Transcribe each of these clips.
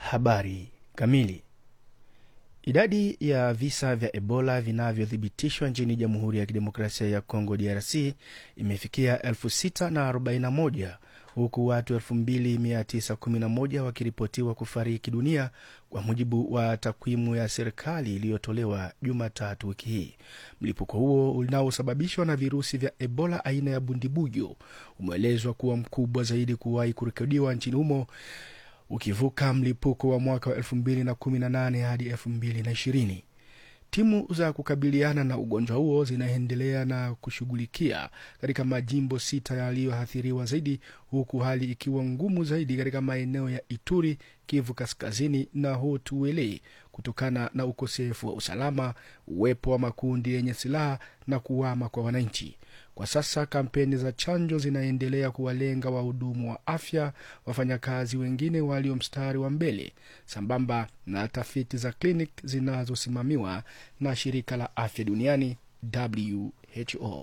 Habari kamili. Idadi ya visa vya Ebola vinavyothibitishwa nchini Jamhuri ya Kidemokrasia ya Kongo DRC imefikia 6,041 huku watu 2,911 wakiripotiwa kufariki dunia kwa mujibu wa takwimu ya serikali iliyotolewa Jumatatu wiki hii. Mlipuko huo unaosababishwa na virusi vya Ebola aina ya bundibujo umeelezwa kuwa mkubwa zaidi kuwahi kurekodiwa nchini humo, ukivuka mlipuko wa mwaka wa 2018 hadi 2020. Timu za kukabiliana na ugonjwa huo zinaendelea na kushughulikia katika majimbo 6 yaliyoathiriwa zaidi, huku hali ikiwa ngumu zaidi katika maeneo ya Ituri, Kivu Kaskazini na Haut-Uele kutokana na ukosefu wa usalama, uwepo wa makundi yenye silaha na kuhama kwa wananchi. Kwa sasa kampeni za chanjo zinaendelea kuwalenga wahudumu wa afya, wafanyakazi wengine walio mstari wa mbele, sambamba na tafiti za klinik zinazosimamiwa na shirika la afya duniani WHO.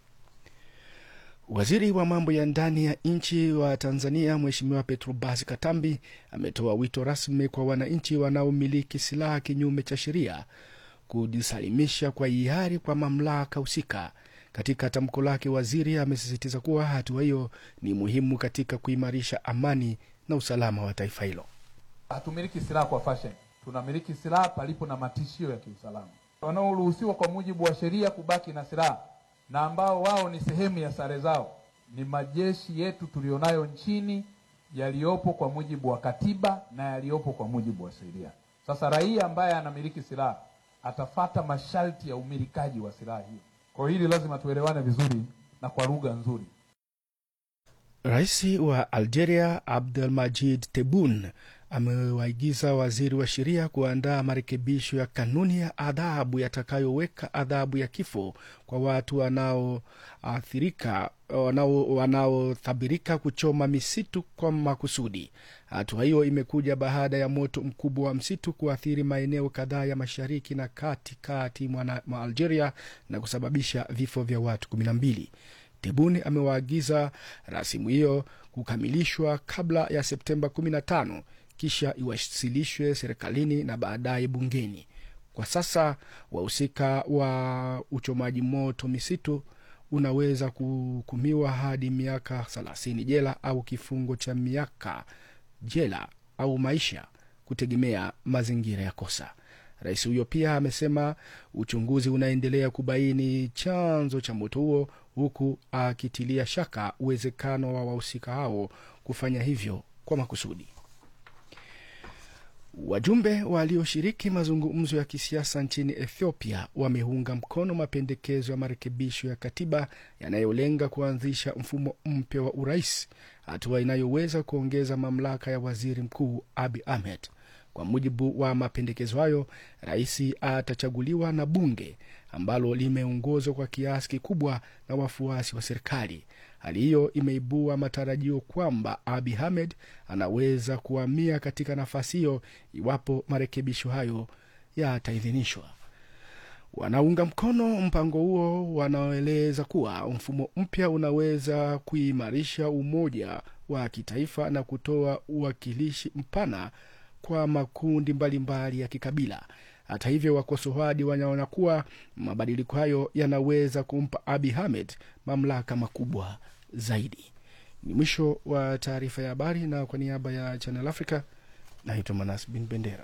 Waziri wa mambo ya ndani ya nchi wa Tanzania Mheshimiwa Petrobras Katambi ametoa wito rasmi kwa wananchi wanaomiliki silaha kinyume cha sheria kujisalimisha kwa hiari kwa mamlaka husika. Katika tamko lake, waziri amesisitiza kuwa hatua hiyo ni muhimu katika kuimarisha amani na usalama wa taifa hilo. Hatumiliki silaha kwa fashion. Tunamiliki silaha palipo na matishio ya kiusalama. Wanaoruhusiwa kwa mujibu wa sheria kubaki na silaha na ambao wao ni sehemu ya sare zao ni majeshi yetu tulionayo nchini, yaliyopo kwa mujibu wa katiba na yaliyopo kwa mujibu wa sheria. Sasa raia ambaye anamiliki silaha atafata masharti ya umilikaji wa silaha hiyo. Kwa hili lazima tuelewane vizuri na kwa lugha nzuri. Rais wa Algeria Abdelmadjid Tebboune amewaagiza waziri wa sheria kuandaa marekebisho ya kanuni ya adhabu yatakayoweka adhabu ya kifo kwa watu wanaothabirika kuchoma misitu kwa makusudi. Hatua hiyo imekuja baada ya moto mkubwa wa msitu kuathiri maeneo kadhaa ya mashariki na katikati mwa Algeria na kusababisha vifo vya watu 12. Tebboune amewaagiza rasimu hiyo kukamilishwa kabla ya Septemba 15, kisha iwasilishwe serikalini na baadaye bungeni. Kwa sasa wahusika wa uchomaji moto misitu unaweza kuhukumiwa hadi miaka 30 jela au kifungo cha miaka jela au maisha kutegemea mazingira ya kosa. Rais huyo pia amesema uchunguzi unaendelea kubaini chanzo cha moto huo, huku akitilia shaka uwezekano wa wahusika hao kufanya hivyo kwa makusudi. Wajumbe walioshiriki mazungumzo ya kisiasa nchini Ethiopia wameunga mkono mapendekezo ya marekebisho ya katiba yanayolenga kuanzisha mfumo mpya wa urais, hatua inayoweza kuongeza mamlaka ya waziri mkuu Abiy Ahmed. Kwa mujibu wa mapendekezo hayo, rais atachaguliwa na bunge ambalo limeongozwa kwa kiasi kikubwa na wafuasi wa serikali. Hali hiyo imeibua matarajio kwamba Abiy Ahmed anaweza kuhamia katika nafasi hiyo iwapo marekebisho hayo yataidhinishwa. Wanaunga mkono mpango huo wanaeleza kuwa mfumo mpya unaweza kuimarisha umoja wa kitaifa na kutoa uwakilishi mpana kwa makundi mbalimbali ya kikabila. Hata hivyo, wakosoaji wanaona kuwa mabadiliko hayo yanaweza kumpa Abiy Ahmed mamlaka makubwa zaidi. Ni mwisho wa taarifa ya habari, na kwa niaba ya Channel Africa naitwa Manas bin Bendera.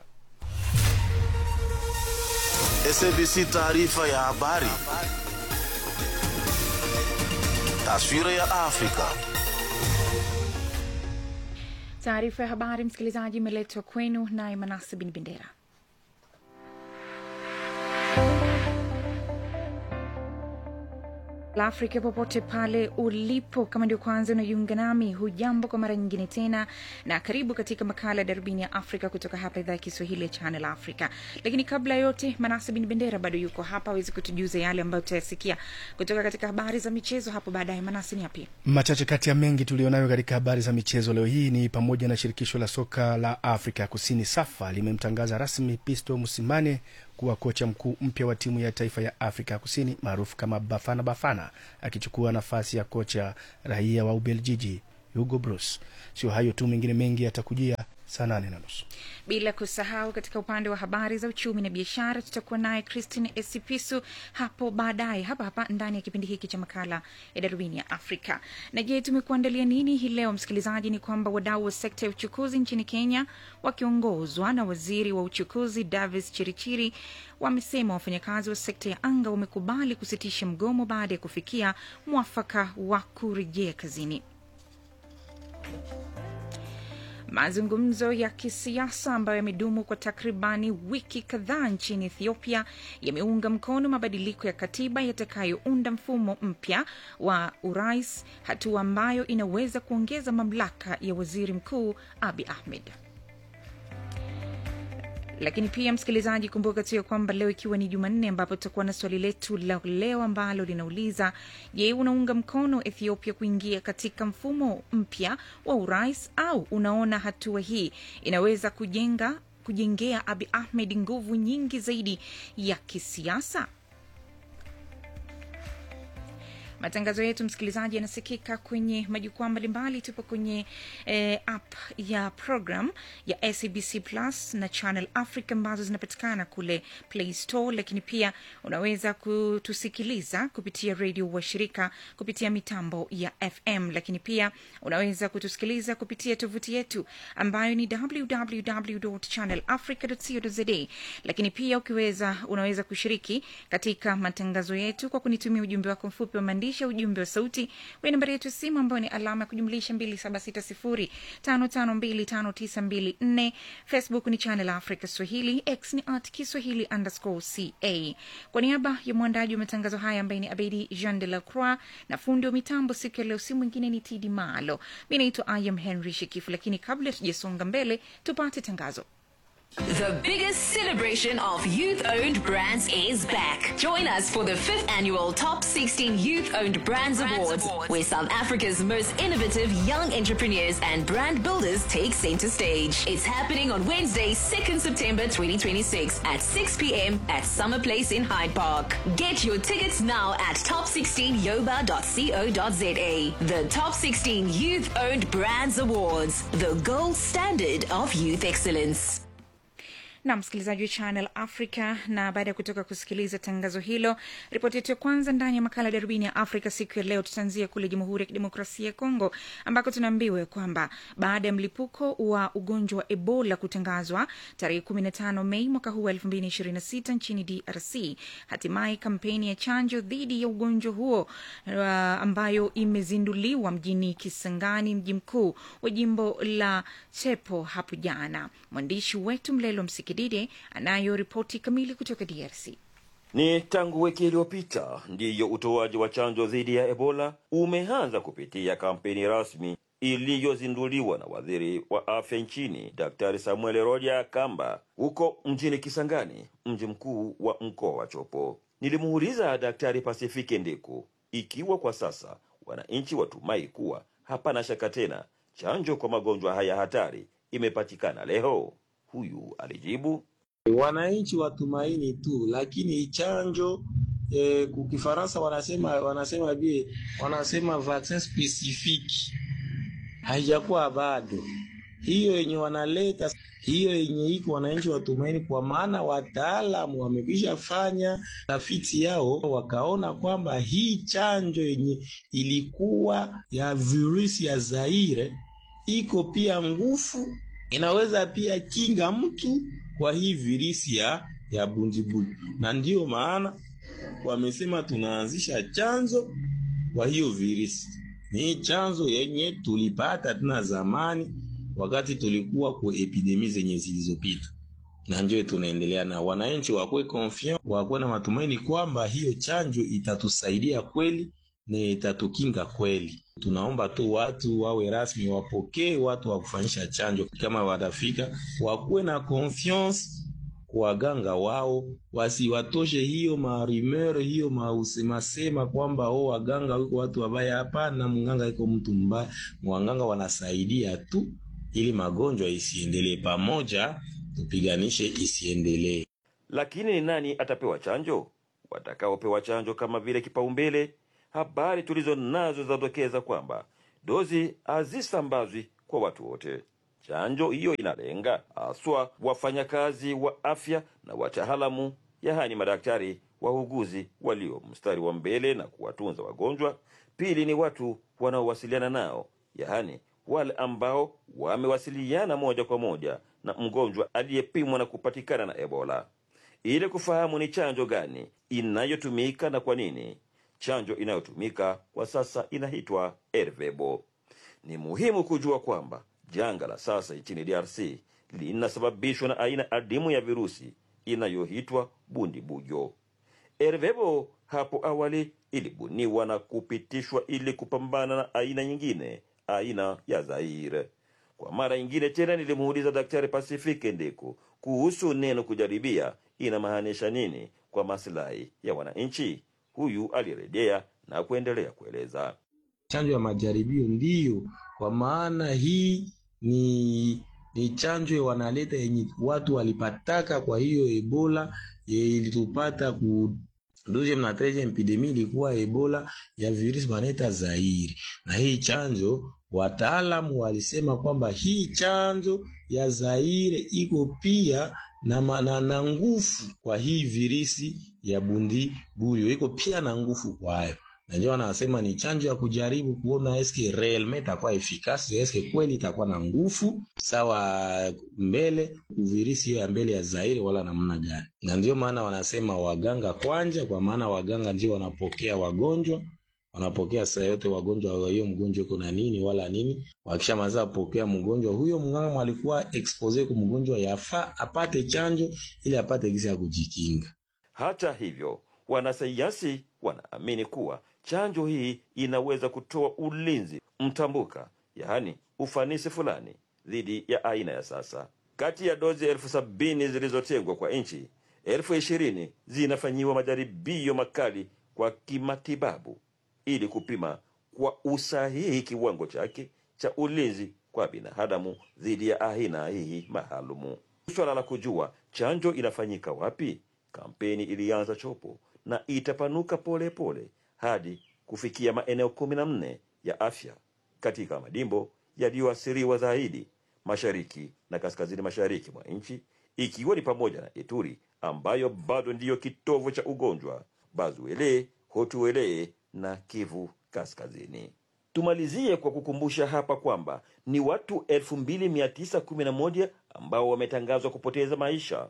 SABC taarifa ya habari. Taswira ya Afrika. Taarifa ya habari, msikilizaji, imeletwa kwenu na Manas bin Bendera. La Afrika popote pale ulipo, kama ndio kwanza unajiunga nami, hujambo kwa mara nyingine tena na karibu katika makala Darubini ya Afrika kutoka hapa idhaa ya Kiswahili ya Channel Africa. Lakini kabla yote, Manase bin Bendera bado yuko hapa aweze kutujuza yale ambayo tutayasikia kutoka katika habari za michezo hapo baadaye. Manase, ni yapi? Machache kati ya mengi tulionayo katika habari za michezo leo hii ni pamoja na shirikisho la soka la Afrika Kusini SAFA limemtangaza rasmi Pisto Musimane kuwa kocha mkuu mpya wa timu ya taifa ya Afrika Kusini maarufu kama Bafana Bafana, akichukua nafasi ya kocha raia wa Ubelgiji Hugo Broos. Sio hayo tu, mengine mengi yatakujia saa 8:30. Bila kusahau katika upande wa habari za uchumi na biashara tutakuwa naye Christine Esipisu hapo baadaye hapa ndani ya kipindi hiki cha makala ya Darubini ya Afrika. Na je, tumekuandalia nini hii leo msikilizaji? Ni kwamba wadau wa sekta ya uchukuzi nchini Kenya wakiongozwa na waziri wa uchukuzi Davis Chirichiri wamesema wafanyakazi wa sekta ya anga wamekubali kusitisha mgomo baada ya kufikia mwafaka wa kurejea kazini. Mazungumzo ya kisiasa ambayo yamedumu kwa takribani wiki kadhaa nchini Ethiopia yameunga mkono mabadiliko ya katiba yatakayounda mfumo mpya wa urais, hatua ambayo inaweza kuongeza mamlaka ya waziri mkuu Abiy Ahmed. Lakini pia msikilizaji, kumbuka tu kwamba leo ikiwa ni Jumanne ambapo tutakuwa na swali letu la leo ambalo linauliza, je, unaunga mkono Ethiopia kuingia katika mfumo mpya wa urais au unaona hatua hii inaweza kujengea Abiy Ahmed nguvu nyingi zaidi ya kisiasa? Matangazo yetu msikilizaji yanasikika kwenye majukwaa mbalimbali. Tupo kwenye app ya program ya SABC Plus na Channel Africa ambazo zinapatikana kule Play Store, lakini pia unaweza kutusikiliza kupitia radio wa shirika kupitia mitambo ya FM, lakini pia unaweza kutusikiliza kupitia tovuti yetu ambayo ni www.channelafrica.co.za. Lakini pia unaweza kushiriki katika matangazo yetu kwa kunitumia ujumbe wako mfupi wa maandishi, ujumbe wa sauti kwa nambari yetu simu ambayo ni alama ya kujumlisha 2760552594. Facebook ni Channel Africa Swahili, X ni @Kiswahili_CA. Kwa niaba ya mwandaji wa matangazo haya ambaye ni Abedi Jean de la Croix na fundi wa mitambo siku ya leo si mwingine ni Tidi Malo, mimi naitwa Ayam Henry Shikifu. Lakini kabla tujasonga mbele tupate tangazo. The biggest celebration of youth-owned brands is back. Join us for the 5th annual Top 16 Youth-Owned Brands Awards, where South Africa's most innovative young entrepreneurs and brand builders take center stage. It's happening on Wednesday, 2nd September 2026 at 6 p.m. at Summer Place in Hyde Park. Get your tickets now at top16yoba.co.za. The Top 16 Youth-Owned Brands Awards, the gold standard of youth excellence. Na msikilizaji wa Channel Africa, na baada ya kutoka kusikiliza tangazo hilo, ripoti yetu ya kwanza ndani ya makala Darubini ya Afrika siku ya leo tutaanzia kule Jamhuri ya Kidemokrasia ya Kongo ambako tunaambiwa kwamba baada ya mlipuko wa ugonjwa wa Ebola kutangazwa tarehe 15 Mei mwaka huu 2026 nchini DRC, hatimaye kampeni ya chanjo dhidi ya ugonjwa huo ambayo imezinduliwa mjini Kisangani, mji mkuu wa jimbo la Chepo hapo jana. Mwandishi wetu Mlelo Msikidide anayo ripoti kamili kutoka DRC. Ni tangu wiki iliyopita ndiyo utoaji wa chanjo dhidi ya Ebola umeanza kupitia kampeni rasmi iliyozinduliwa na waziri wa afya nchini Daktari Samuel Rodia Kamba huko mjini Kisangani, mji mkuu wa mkoa wa Chopo. Nilimuuliza Daktari Pasifike Ndiku ikiwa kwa sasa wananchi watumai kuwa hapana shaka tena chanjo kwa magonjwa haya hatari imepatikana leo. Huyu alijibu, wananchi watumaini tu, lakini chanjo kukifaransa wanasema vaccin specifique haijakuwa bado. Hiyo yenye wanaleta, hiyo yenye iko wananchi watumaini, kwa maana wataalamu wamekwisha fanya tafiti yao wakaona kwamba hii chanjo yenye ilikuwa ya virusi ya Zaire iko pia nguvu, inaweza pia kinga mtu kwa hii virusi ya bundibundi. Na ndio maana wamesema tunaanzisha chanzo kwa hiyo virusi. Ni chanzo yenye tulipata tena zamani wakati tulikuwa kwa epidemi zenye zilizopita. Na ndio tunaendelea na wananchi wakwe confiant, wakwe na matumaini kwamba hiyo chanjo itatusaidia kweli na itatukinga kweli. Tunaomba tu watu wawe rasmi wapokee watu wa kufanyisha chanjo, kama watafika wakuwe na confiance kwa waganga wao, wasiwatoshe hiyo rumeur, hiyo masema kwamba waganga wiko watu wabaya. Hapana, mganga iko mtu mbaya. Waganga wanasaidia tu ili magonjwa isiendelee, pamoja tupiganishe isiendelee. Lakini ni nani atapewa chanjo? Watakaopewa chanjo kama vile kipaumbele, habari tulizo nazo zadokeza kwamba dozi hazisambazwi kwa watu wote. Chanjo hiyo inalenga haswa wafanyakazi wa afya na wataalamu, yaani madaktari, wauguzi walio mstari wa mbele na kuwatunza wagonjwa. Pili ni watu wanaowasiliana nao, yaani wale ambao wamewasiliana moja kwa moja na mgonjwa aliyepimwa na kupatikana na Ebola. Ili kufahamu ni chanjo gani inayotumika na kwa nini, chanjo inayotumika kwa sasa inaitwa Ervebo. Ni muhimu kujua kwamba janga la sasa nchini DRC linasababishwa na aina adimu ya virusi inayoitwa bundibujo. Ervebo hapo awali ilibuniwa na kupitishwa ili kupambana na aina nyingine, aina ya Zaire. Kwa mara nyingine tena nilimuuliza Daktari Pacifique Ndeko kuhusu neno kujaribia inamaanisha nini kwa maslahi ya wananchi. Huyu alirejea na kuendelea kueleza. Chanjo ya majaribio ndiyo, kwa maana hii ni chanjo wanaleta yenye watu walipataka. Kwa hiyo Ebola ilitupata ku 12 na 13 epidemia ilikuwa Ebola ya virus baneta Zaire. Na hii chanjo wataalamu walisema kwamba hii chanjo ya Zaire iko pia na nguvu kwa hii virisi ya bundibuyo, iko pia na nguvu kwayo. Na ndio wanasema ni chanjo ya kujaribu kuona eske realmente itakuwa efikasi, eske kweli itakuwa na nguvu sawa mbele virisi ya mbele ya Zaire wala namna gani. Na ndio maana wanasema waganga kwanja, kwa maana waganga ndio wanapokea wagonjwa, wanapokea saa yote wagonjwa wa hiyo mgonjwa uko na nini wala nini. Wakishamaliza kupokea mgonjwa huyo, mganga alikuwa expose kwa mgonjwa yafaa apate chanjo ili apate gisi ya kujikinga. Hata hivyo, wanasayansi wanaamini kuwa chanjo hii inaweza kutoa ulinzi mtambuka, yaani ufanisi fulani dhidi ya aina ya sasa. Kati ya dozi 70,000 zilizotengwa kwa nchi, 20,000 zinafanyiwa majaribio makali kwa kimatibabu ili kupima kwa usahihi kiwango chake cha ulinzi kwa binadamu dhidi ya aina hii maalumu. Swala la kujua chanjo inafanyika wapi, kampeni ilianza chopo na itapanuka pole pole hadi kufikia maeneo 14 ya afya katika madimbo yaliyoathiriwa zaidi mashariki na kaskazini mashariki mwa nchi, ikiwa ni pamoja na Ituri ambayo bado ndiyo kitovu cha ugonjwa, Bazuele, Hotuele na Kivu Kaskazini. Tumalizie kwa kukumbusha hapa kwamba ni watu 2,911 ambao wametangazwa kupoteza maisha,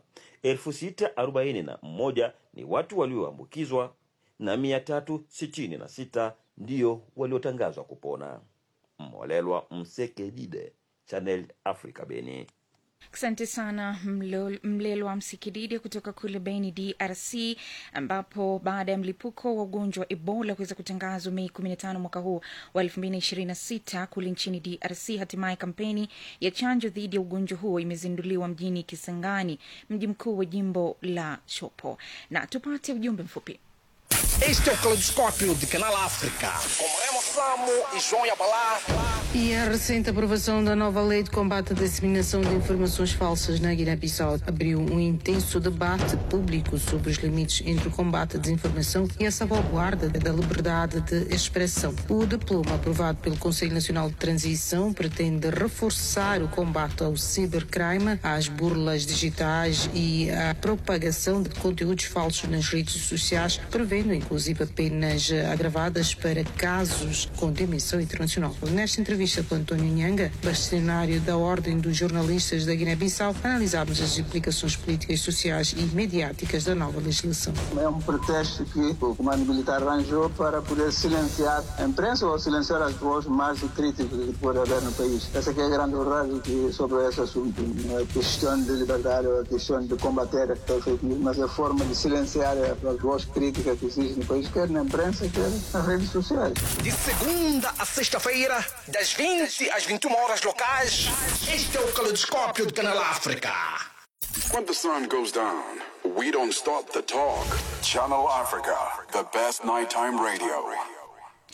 641 ni watu walioambukizwa na 366 ndio waliotangazwa kupona. Mwalelwa Msekedide, Channel Africa, Beni. Asante sana Mlelwa Msikididi kutoka kule Beni, DRC, ambapo baada ya mlipuko wa ugonjwa wa Ebola kuweza kutangazwa Mei 15 mwaka huu wa 2026 kule nchini DRC, hatimaye kampeni ya chanjo dhidi ya ugonjwa huo imezinduliwa mjini Kisangani, mji mkuu wa jimbo la Chopo. Na tupate ujumbe mfupi. Este é o Caleidoscópio de Canal África, com Remo Samo e João Yabalá. E a recente aprovação da nova lei de combate à disseminação de informações falsas na Guiné-Bissau abriu intenso debate público sobre os limites entre o combate à desinformação e a salvaguarda da liberdade de expressão. O diploma aprovado pelo Conselho Nacional de Transição pretende reforçar o combate ao cibercrime, às burlas digitais e à propagação de conteúdos falsos nas redes sociais, prevendo inclusive penas agravadas para casos com dimensão internacional. Nesta entrevista com António Nhanga, bastonário da Ordem dos Jornalistas da Guiné-Bissau, analisámos as implicações políticas, sociais e mediáticas da nova legislação. É pretexto que o comando militar arranjou para poder silenciar a imprensa ou silenciar as vozes mais críticas que pode haver no país. Essa que é a grande verdade sobre esse assunto. Não é questão de liberdade ou a questão de combater a fake news, mas a forma de silenciar as vozes críticas que existem no país, quer na imprensa, quer nas redes sociais. De segunda a sexta-feira, das 20 às 21 horas locais, este é o Caleidoscópio de Canal África. When the sun goes down, we don't stop the talk. Channel Africa, the best nighttime radio.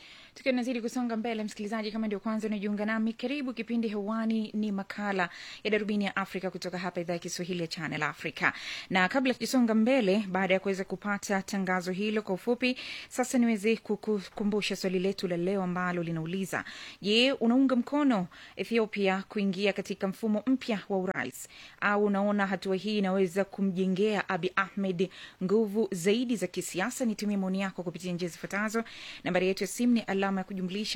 Tukiwa nazidi kusonga mbele, msikilizaji, kama ndio kwanza unajiunga nami, karibu. Kipindi hewani ni makala ya Darubini ya Afrika kutoka hapa idhaa ya Kiswahili ya Channel Africa. Na kabla tujisonga mbele, baada ya kuweza kupata tangazo hilo kwa ufupi, sasa niweze kukumbusha swali letu la leo ambalo linauliza: je, unaunga mkono Ethiopia kuingia katika mfumo mpya wa urais, au unaona hatua hii inaweza kumjengea Abiy Ahmed nguvu zaidi za kisiasa? Nitumie maoni yako kupitia njia zifuatazo. Nambari yetu ya simu ni alama ya kujumlisha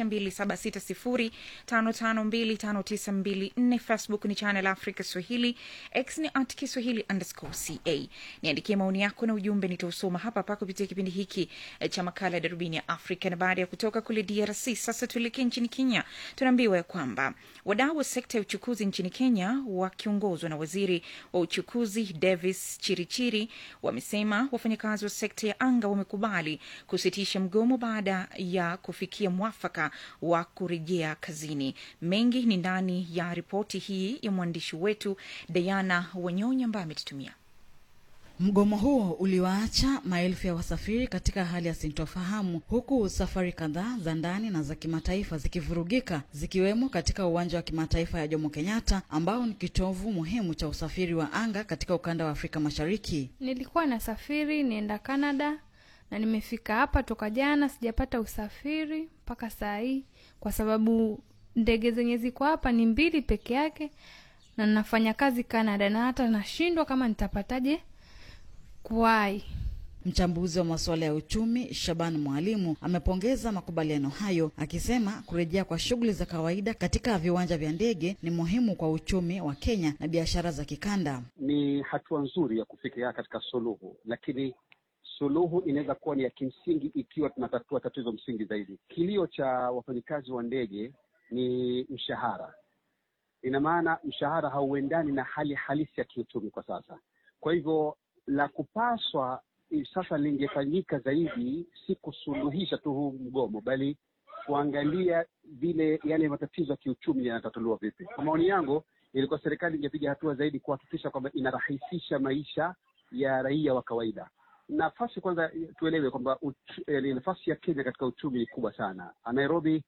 2760552592. Facebook ni Channel Africa Swahili, X ni @Kiswahili_ca. Niandikie maoni yako na ujumbe, nitausoma hapa kupitia kipindi hiki cha makala ya Darubini ya Afrika. Na baada ya kutoka kule DRC, sasa tuelekee nchini Kenya. Tunaambiwa kwamba wadau wa sekta ya uchukuzi nchini Kenya wakiongozwa na waziri wa uchukuzi Davis Chirichiri wamesema wafanyakazi wa sekta ya anga wamekubali kusitisha mgomo baada ya kufikia mwafaka wa kurejea kazini. Mengi ni ndani ya ripoti hii ya mwandishi wetu Diana Wanyonya ambaye ametutumia. Mgomo huo uliwaacha maelfu ya wasafiri katika hali ya sintofahamu, huku safari kadhaa za ndani na za kimataifa zikivurugika, zikiwemo katika uwanja wa kimataifa ya Jomo Kenyatta ambao ni kitovu muhimu cha usafiri wa anga katika ukanda wa Afrika Mashariki. Nilikuwa nasafiri nienda Canada na nimefika hapa toka jana, sijapata usafiri mpaka saa hii kwa sababu ndege zenye ziko hapa ni 2 peke yake, na nafanya kazi Canada na hata nashindwa kama nitapataje kuwai. Mchambuzi wa masuala ya uchumi Shaban Mwalimu amepongeza makubaliano hayo, akisema kurejea kwa shughuli za kawaida katika viwanja vya ndege ni muhimu kwa uchumi wa Kenya na biashara za kikanda. Ni hatua nzuri ya kufikia katika suluhu, lakini suluhu inaweza kuwa ni ya kimsingi ikiwa tunatatua tatizo msingi zaidi. Kilio cha wafanyikazi wa ndege ni mshahara. Ina maana mshahara hauendani na hali halisi ya kiuchumi kwa sasa. Kwa hivyo la kupaswa sasa lingefanyika zaidi si kusuluhisha tu huu mgomo, bali kuangalia vile yale matatizo ya kiuchumi yanatatuliwa vipi. Kwa maoni yangu, ilikuwa serikali ingepiga hatua zaidi kuhakikisha kwamba inarahisisha maisha ya raia wa kawaida. Nafasi kwanza tuelewe kwamba nafasi ya Kenya katika uchumi ni kubwa sana. Nairobi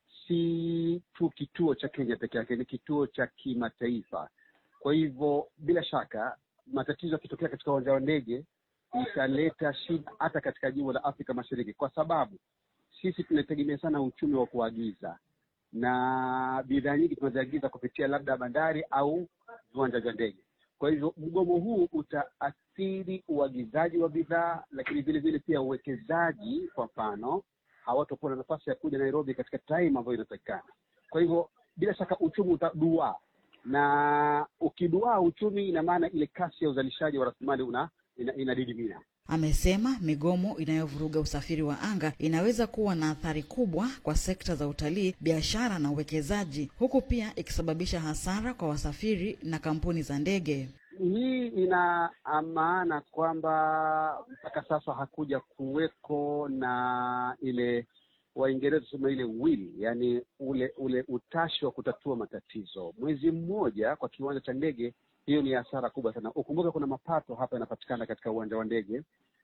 si tu kituo cha Kenya pekee yake, ni kituo cha kimataifa. Kwa hivyo bila shaka matatizo yakitokea katika uwanja wa ndege italeta shida hata katika jimbo la Afrika Mashariki, kwa sababu sisi tunategemea sana uchumi wa kuagiza, na bidhaa nyingi tunaziagiza kupitia labda bandari au viwanja vya ndege. Kwa hivyo mgomo huu utaathiri uagizaji wa bidhaa, lakini vile vile pia uwekezaji. Kwa mfano, hawatakuwa na nafasi ya kuja Nairobi katika time ambayo inatakikana. Kwa hivyo bila shaka uchumi utadua, na ukidua uchumi ina maana ile kasi ya uzalishaji wa rasilimali inadidimia. Amesema migomo inayovuruga usafiri wa anga inaweza kuwa na athari kubwa kwa sekta za utalii, biashara na uwekezaji, huku pia ikisababisha hasara kwa wasafiri na kampuni za ndege. Hii ina maana kwamba mpaka sasa hakuja kuweko na ile Waingereza tuseme ile will, yani ule utashi wa kutatua matatizo. Mwezi mmoja kwa kiwanja cha ndege, hiyo ni hasara kubwa sana. Ukumbuke kuna mapato hapa yanapatikana katika uwanja wa ndege,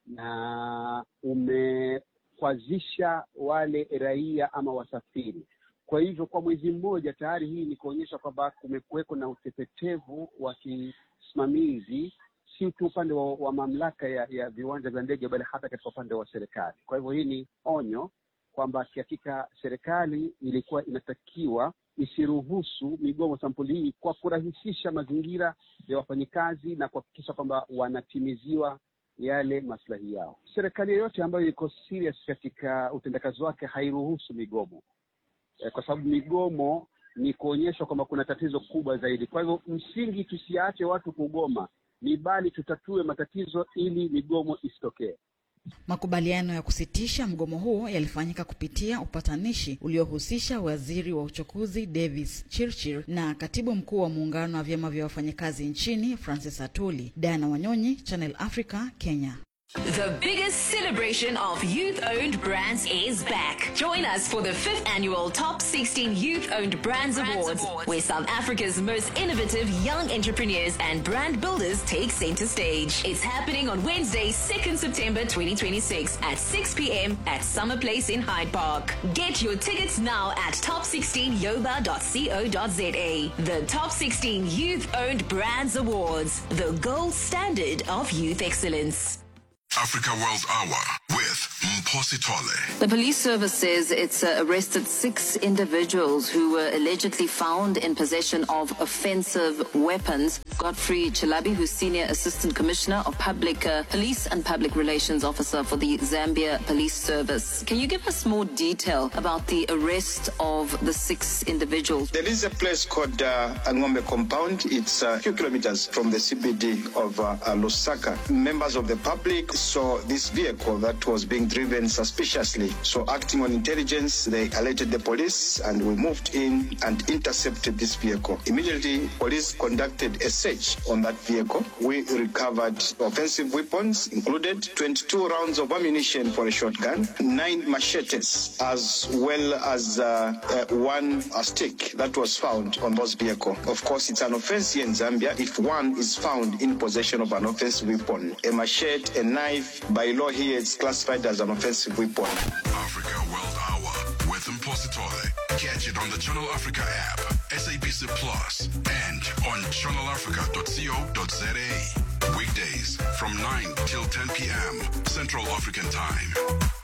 na umekwazisha wale raia ama wasafiri. Kwa hivyo kwa mwezi mmoja tayari hii ni kuonyesha kwamba kumekuweko na utepetevu wa kisimamizi, si tu upande wa mamlaka ya viwanja vya ndege, bali hata katika upande wa serikali. Kwa hivyo hii ni onyo kwamba hakika serikali ilikuwa inatakiwa isiruhusu migomo sampuli hii kwa kurahisisha mazingira ya wafanyikazi na kuhakikisha kwamba wanatimiziwa yale maslahi yao. Serikali yoyote ambayo iko serious katika utendakazi wake hairuhusu migomo, kwa sababu migomo ni kuonyesha kwamba kuna tatizo kubwa zaidi. Kwa hivyo msingi tusiache watu kugoma, ni bali tutatue matatizo ili migomo isitokee. Makubaliano ya kusitisha mgomo huo yalifanyika kupitia upatanishi uliohusisha waziri wa uchukuzi Davis Chirchir na katibu mkuu wa muungano wa vyama vya wafanyakazi nchini Francis Atuli. Diana Wanyonyi, Channel Africa, Kenya. The biggest celebration of youth-owned brands is back. Join us for the 5th annual Top 16 Youth-Owned Brands Awards, where South Africa's most innovative young entrepreneurs and brand builders take center stage. It's happening on Wednesday, 2nd September 2026 at 6 p.m. at Summer Place in Hyde Park. Get your tickets now at top16yoba.co.za. The Top 16 Youth-Owned Brands Awards, the gold standard of youth excellence. Africa World Hour with Mposi Tole. The police service says it's arrested 6 individuals who were allegedly found in possession of offensive weapons. Godfrey Chilabi, who's Senior Assistant Commissioner of Public Police and Public Relations Officer for the Zambia Police Service. Can you give us more detail about the arrest of the 6 individuals? There is a place called Angombe Compound. It's a few kilometers from the CBD of Lusaka. Members of the public saw this vehicle that was being driven suspiciously. So acting on intelligence, they alerted the police and we moved in and intercepted this vehicle. Immediately, police conducted a search on that vehicle. We recovered offensive weapons, included 22 rounds of ammunition for a shotgun, 9 machetes, as well as one stick that was found on this vehicle. Of course, it's an offense here in Zambia if one is found in possession of an offensive weapon. A machete, a knife, by law here, it's classified as an offensive weapon. Africa World Hour with Mposi Tole. Catch it on the Channel Africa app, SABC Plus, and on channelafrica.co.za. Weekdays from 9 till 10 p.m. Central African Time.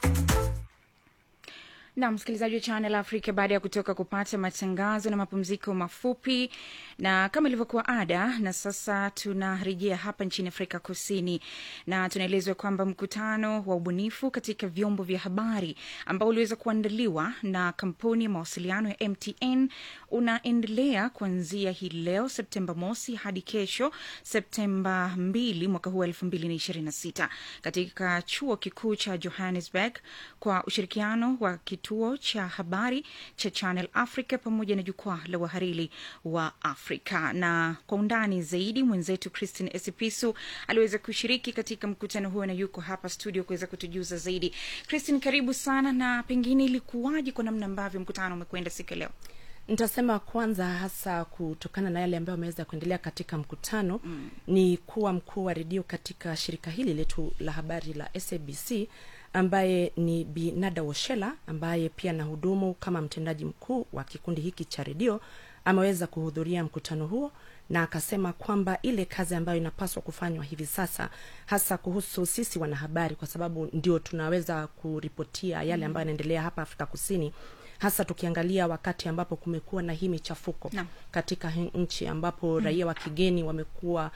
Na msikilizaji wa Channel Africa, baada ya kutoka kupata matangazo na mapumziko mafupi, na kama ilivyokuwa ada, na sasa tunarejea hapa nchini Afrika Kusini, na tunaelezwa kwamba mkutano wa ubunifu katika vyombo vya habari ambao uliweza kuandaliwa na kampuni ya mawasiliano ya MTN unaendelea kuanzia hii leo Septemba mosi hadi kesho Septemba 2 mwaka huu 2026 katika chuo kikuu cha Johannesburg kwa ushirikiano wa kituo cha habari cha Channel Africa pamoja na jukwaa la wahariri wa Afrika. Na kwa undani zaidi mwenzetu Christine Esipisu aliweza kushiriki katika mkutano huo na yuko hapa studio kuweza kutujuza zaidi. Christine, karibu sana, na pengine ilikuwaje kwa namna ambavyo mkutano umekwenda siku leo? Nitasema kwanza hasa kutokana na yale ambayo ameweza kuendelea katika mkutano ni kuwa mkuu wa redio katika shirika hili letu la habari la SABC ambaye ni Bi Nada Woshela, ambaye pia na hudumu kama mtendaji mkuu wa kikundi hiki cha redio, ameweza kuhudhuria mkutano huo na akasema kwamba ile kazi ambayo inapaswa kufanywa hivi sasa hasa kuhusu sisi wanahabari, kwa sababu ndio tunaweza kuripotia yale ambayo yanaendelea hapa Afrika Kusini, hasa tukiangalia wakati ambapo kumekuwa na hii michafuko katika nchi ambapo raia wa kigeni wamekuwa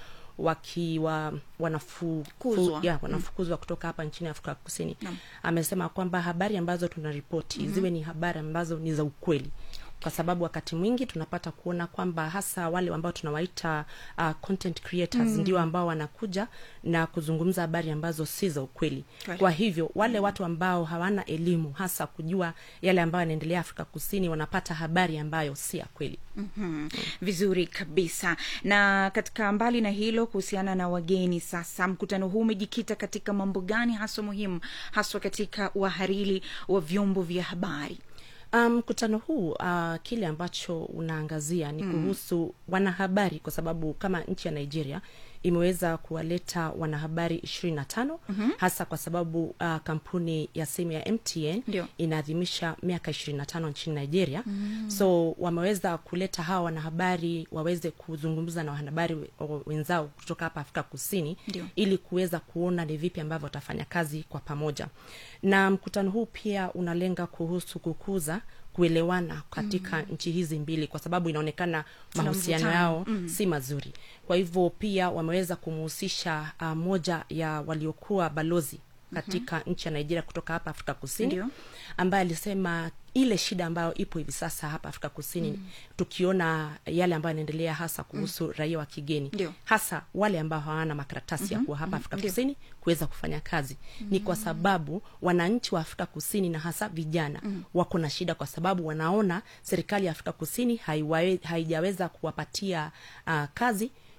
wanafukuzwa kutoka hapa nchini Afrika Kusini. Amesema kwamba habari ambazo tunaripoti ziwe ni habari ambazo ni za ukweli, kwa sababu wakati mwingi tunapata kuona kwamba hasa wale ambao tunawaita content creators ndio ambao wanakuja na kuzungumza habari ambazo si za ukweli. Kwa hivyo wale watu ambao hawana elimu hasa kujua yale ambayo yanaendelea Afrika Kusini wanapata habari ambayo si ya kweli. Vizuri kabisa. Na katika mbali na hilo, kuhusiana na wageni, sasa mkutano huu umejikita katika mambo gani hasa muhimu hasa katika wahariri wa vyombo vya habari? Mkutano huu kile ambacho unaangazia ni kuhusu wanahabari, kwa sababu kama nchi ya Nigeria imeweza kuwaleta wanahabari 25 hasa kwa sababu kampuni ya simu ya MTN inaadhimisha miaka 25 nchini Nigeria. So wameweza kuleta hawa wanahabari waweze kuzungumza na wanahabari wenzao kutoka hapa Afrika Kusini ili kuweza kuona ni vipi ambavyo watafanya kazi kwa pamoja. Na mkutano huu pia unalenga kuhusu kukuza kuelewana katika nchi hizi mbili, kwa sababu inaonekana mahusiano yao si mazuri. Kwa hivyo pia wameweza kumhusisha moja ya waliokuwa balozi katika nchi ya Nigeria kutoka hapa Afrika Kusini, ambaye alisema ile shida ambayo ipo hivi sasa hapa Afrika Kusini tukiona yale ambayo yanaendelea hasa kuhusu raia wa kigeni, hasa wale ambao hawana makaratasi ya kuwa hapa Afrika Kusini kuweza kufanya kazi, ni kwa sababu wananchi wa Afrika Kusini na hasa vijana wako na shida, kwa sababu wanaona serikali ya Afrika Kusini haijaweza kuwapatia kazi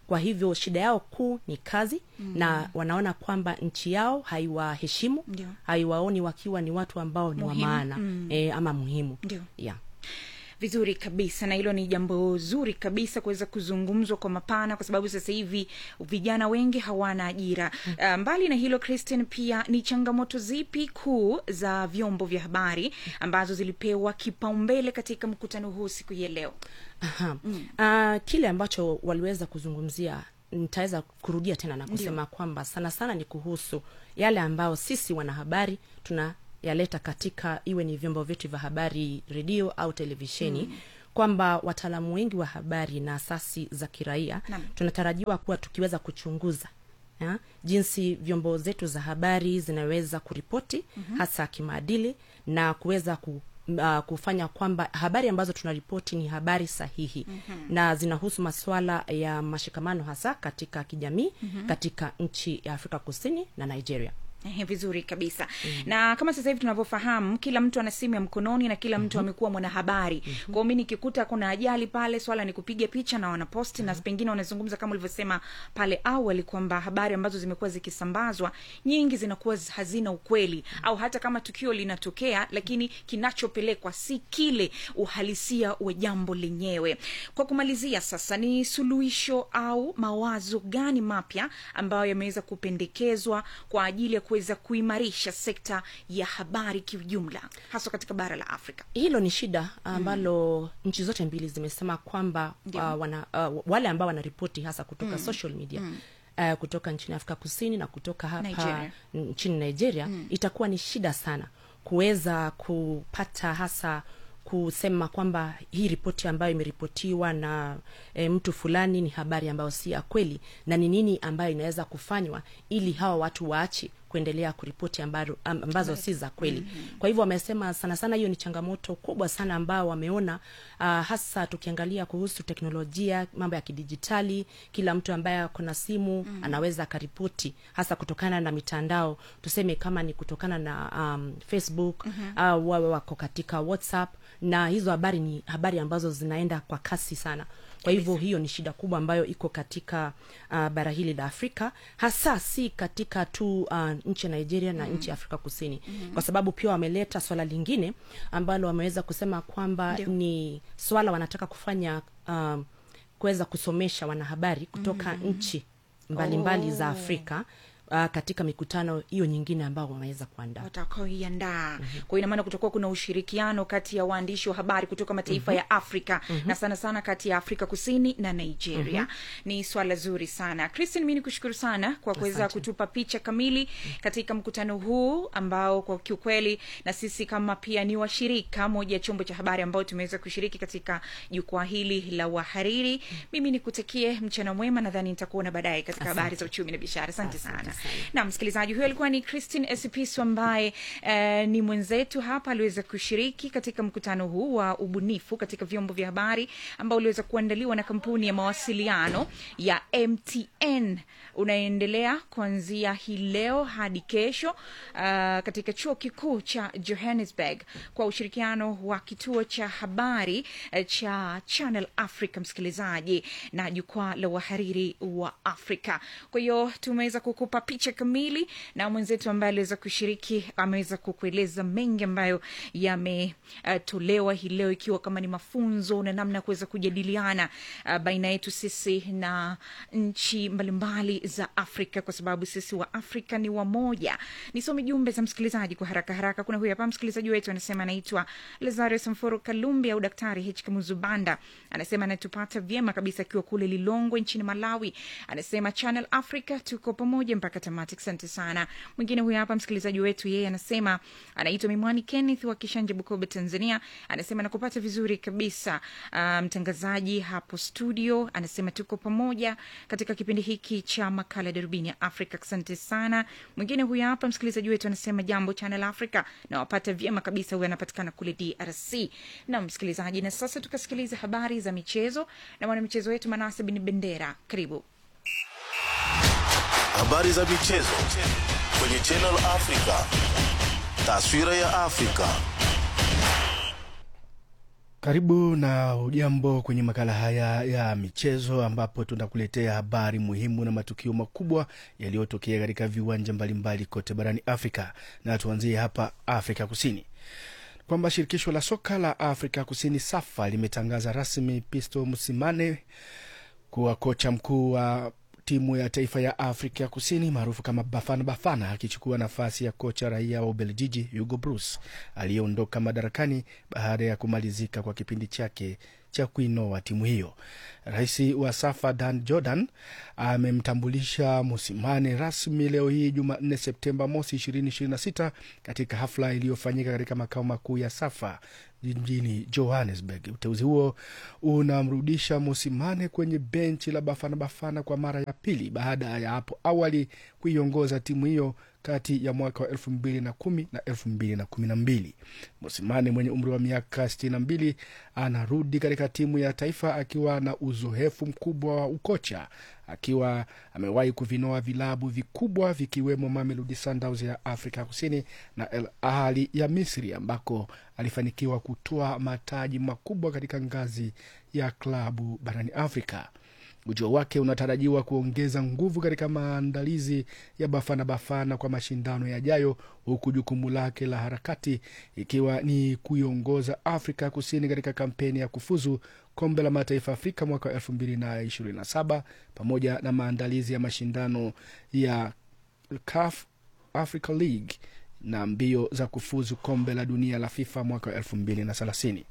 Kwa hivyo shida yao kuu ni kazi, na wanaona kwamba nchi yao haiwaheshimu, haiwaoni wakiwa ni watu ambao ni wa maana ama muhimu. Yeah. Vizuri kabisa, na hilo ni jambo zuri kabisa kuweza kuzungumzwa kwa mapana, kwa sababu sasa hivi vijana wengi hawana ajira. Mbali na hilo, Christine, pia ni changamoto zipi kuu za vyombo vya habari ambazo zilipewa kipaumbele katika mkutano huu siku ya leo? Kile ambacho waliweza kuzungumzia, nitaweza kurudia tena na kusema kwamba sana sana ni kuhusu yale ambao sisi wanahabari tuna yaleta katika iwe ni vyombo vyetu vya habari, redio au televisheni, kwamba wataalamu wengi wa habari na asasi za kiraia tunatarajiwa kuwa tukiweza kuchunguza jinsi vyombo zetu za habari zinaweza kuripoti hasa kimaadili, na kuweza kufanya kwamba habari ambazo tunaripoti ni habari sahihi na zinahusu masuala ya mashikamano hasa katika kijamii katika nchi ya Afrika Kusini na Nigeria. Vizuri kabisa. Na kama sasa hivi tunavyofahamu, kila mtu ana simu ya mkononi na kila mtu amekuwa mwanahabari. Kwa hiyo mimi nikikuta kuna ajali pale, swala ni kupiga picha na wanaposti, na pengine wanazungumza kama ulivyosema pale awali kwamba habari ambazo zimekuwa zikisambazwa nyingi zinakuwa hazina ukweli, au hata kama tukio linatokea lakini kinachopelekwa si kile uhalisia wa jambo lenyewe. Kwa kumalizia sasa, ni suluhisho au mawazo gani mapya ambayo yameweza kupendekezwa kwa ajili ya kuweza kuimarisha sekta ya habari kiujumla hasa katika bara la Afrika? Hilo ni shida ambalo nchi zote mbili zimesema kwamba wale ambao wanaripoti hasa kutoka social media kutoka nchini Afrika Kusini na kutoka hapa nchini Nigeria, itakuwa ni shida sana kuweza kupata hasa kusema kwamba hii ripoti ambayo imeripotiwa na mtu fulani ni habari ambayo si ya kweli, na ni nini ambayo inaweza kufanywa ili hawa watu waache kuendelea kuripoti ambazo si za kweli. Kwa hivyo wamesema sana sana hiyo ni changamoto kubwa sana ambao wameona, hasa tukiangalia kuhusu teknolojia, mambo ya kidijitali. Kila mtu ambaye ako na simu anaweza karipoti, hasa kutokana na mitandao, tuseme kama ni kutokana na Facebook au wako katika WhatsApp, na hizo habari ni habari ambazo zinaenda kwa kasi sana. Kwa hivyo hiyo ni shida kubwa ambayo iko katika bara hili la Afrika, hasa si katika tu nchi ya Nigeria na nchi ya Afrika Kusini. Kwa sababu pia wameleta swala lingine ambalo wameweza kusema kwamba ni swala wanataka kufanya, kuweza kusomesha wanahabari kutoka nchi mbalimbali za Afrika katika mikutano hiyo nyingine ambao wameweza kuandaa. Watakaoiandaa. Kwa ina maana kutakuwa kuna ushirikiano kati ya waandishi wa habari kutoka mataifa ya Afrika na sana sana kati ya Afrika Kusini na Nigeria. Ni swala zuri sana. Christine, mimi nikushukuru sana kwa kuweza kutupa picha kamili katika mkutano huu ambao kwa kiukweli na sisi kama pia ni washirika moja ya chombo cha habari ambao tumeweza kushiriki katika jukwaa hili la wahariri. Mimi nikutakie mchana mwema, nadhani nitakuona baadaye katika habari za uchumi na biashara. Asante sana. Na msikilizaji, huyo alikuwa ni Christine Esipisu ambaye ni mwenzetu hapa, aliweza kushiriki katika mkutano huu wa ubunifu katika vyombo vya habari ambao uliweza kuandaliwa na kampuni ya mawasiliano ya MTN. Unaendelea kuanzia hii leo hadi kesho katika chuo kikuu cha Johannesburg kwa ushirikiano wa kituo cha habari cha Channel Africa, msikilizaji, na jukwaa la wahariri wa Afrika. Kwa hiyo tumeweza kukupa picha kamili, na mwenzetu ambaye aliweza kushiriki ameweza kukueleza mengi ambayo yametolewa hii leo, ikiwa kama ni mafunzo na namna kuweza kujadiliana baina yetu sisi na nchi mbalimbali za Afrika, kwa sababu sisi wa Afrika ni wamoja. Nisome jumbe za msikilizaji kwa haraka haraka. Kuna huyu hapa msikilizaji wetu anasema anaitwa Lazaro Samforo Kalumbi au Daktari H Muzubanda, anasema anatupata vyema kabisa akiwa kule Lilongwe nchini Malawi. Anasema Channel Africa tuko pamoja mpaka tamati. Asante sana. Mwingine huyu hapa msikilizaji wetu, yeye anasema anaitwa Mimwani Kenneth wa Kishanje, Bukoba, Tanzania. Anasema nakupata vizuri kabisa mtangazaji hapo studio. Anasema tuko pamoja katika kipindi hiki cha makala Darubini ya Afrika. Asante sana. Mwingine huyu hapa msikilizaji wetu anasema jambo Channel Africa, na wapata vyema kabisa. Huyu anapatikana kule DRC. Na msikilizaji, na sasa tukasikiliza habari za michezo na mwanamichezo wetu Manase bin Bendera. Karibu. Habari za michezo kwenye Channel Africa. Taswira ya Afrika. Karibu na ujambo kwenye makala haya ya michezo ambapo tunakuletea habari muhimu na matukio makubwa yaliyotokea katika viwanja mbalimbali kote barani Afrika. Na tuanzie hapa Afrika Kusini. Kwamba shirikisho la soka la Afrika Kusini SAFA limetangaza rasmi Pisto Mosimane kuwa kocha mkuu wa timu ya taifa ya Afrika Kusini maarufu kama Bafana Bafana, akichukua nafasi ya kocha raia wa Ubelgiji Hugo Broos aliyeondoka madarakani baada ya kumalizika kwa kipindi chake cha kuinoa timu hiyo. Rais wa SAFA Dan Jordan amemtambulisha Mosimane rasmi leo hii Jumanne Septemba mosi 2026 katika hafla iliyofanyika katika makao makuu ya SAFA jijini Johannesburg. Uteuzi huo unamrudisha Mosimane kwenye benchi la Bafana Bafana kwa mara ya pili baada ya hapo awali kuiongoza timu hiyo kati ya mwaka wa 2010 na 2012. Mosimane mwenye umri wa miaka 62 anarudi katika timu ya taifa akiwa na uzoefu mkubwa wa ukocha, akiwa amewahi kuvinoa vilabu vikubwa vikiwemo Mamelodi Sundowns ya Afrika Kusini na Al Ahly ya Misri ambako alifanikiwa kutoa mataji makubwa katika ngazi ya klabu barani Afrika. Ujio wake unatarajiwa kuongeza nguvu katika maandalizi ya Bafana Bafana kwa mashindano yajayo, huku jukumu lake la harakati ikiwa ni kuiongoza Afrika Kusini katika kampeni ya kufuzu kombe la mataifa Afrika mwaka 2027 pamoja na maandalizi ya mashindano ya CAF Africa League na mbio za kufuzu kombe la dunia la FIFA mwaka 2030.